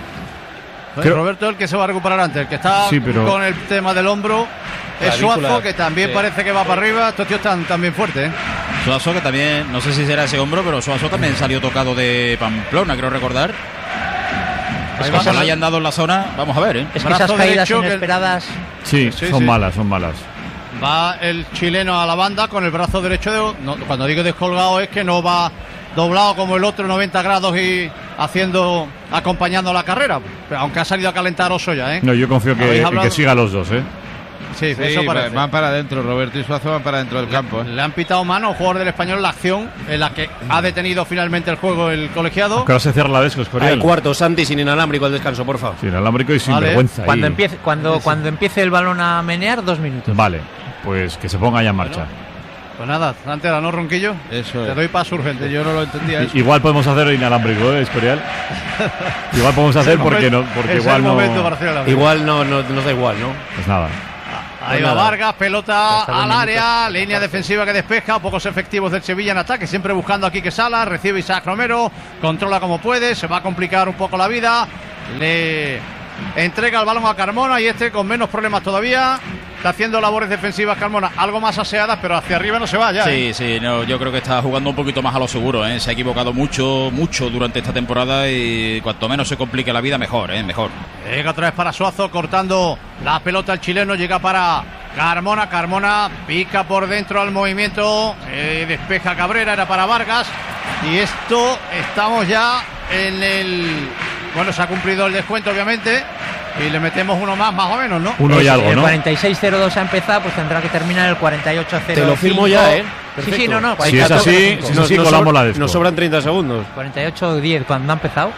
Roberto es el que se va a recuperar antes. El que está con el tema del hombro es Suazo, que también parece que va para arriba. Estos tíos están también fuertes, ¿eh? Suazo, que también, no sé si será ese hombro, pero Suazo también salió tocado de Pamplona, creo recordar. Es que se lo hayan dado en la zona, vamos a ver, ¿eh? Es que esas caídas inesperadas... Sí, son malas. Va el chileno a la banda con el brazo derecho. Cuando digo descolgado es que no va doblado como el otro 90 grados y acompañando la carrera, aunque ha salido a calentar Osoya, ¿eh? No, yo confío en que siga los dos, ¿eh? Sí, eso parece. Van para adentro, Roberto y Suazo van para adentro del campo. Le han pitado mano al jugador del Español la acción en la que ha detenido finalmente el juego el colegiado. Que ahora se cierra la vez, Al cuarto, Santi, sin inalámbrico al descanso, por favor. Sin inalámbrico y sin vergüenza. Cuando empiece el balón a menear, 2 minutos. Vale, pues que se ponga ya en marcha. Pues nada, antes ¿no, Ronquillo? Eso Te doy paso urgente. Yo no lo entendía eso. Igual podemos hacer inalámbrico, Escorial. Igual podemos hacer porque igual no. Igual no nos da igual, ¿no? Pues nada. Ahí va Vargas, pelota al área, línea defensiva que despeja, pocos efectivos del Sevilla en ataque, siempre buscando a Quique Sala, recibe Isaac Romero, controla como puede, se va a complicar un poco la vida, le entrega el balón a Carmona y con menos problemas todavía. Está haciendo labores defensivas Carmona, algo más aseadas, pero hacia arriba no se va ya. Sí, no, yo creo que está jugando un poquito más a lo seguro, ¿eh? Se ha equivocado mucho durante esta temporada y cuanto menos se complique la vida, mejor, mejor. Llega otra vez para Suazo, cortando la pelota el chileno, llega para Carmona pica por dentro al movimiento, despeja Cabrera, era para Vargas, y estamos ya en el... Bueno, se ha cumplido el descuento, obviamente, y le metemos uno más o menos, ¿no? Uno y algo, ¿no? El 46-02 ha empezado, pues tendrá que terminar el 48-05. Te lo firmo ya, ¿eh? Sí, no. Si es así, colamos la desco. Nos sobran 30 segundos. 48-10 cuando ha empezado.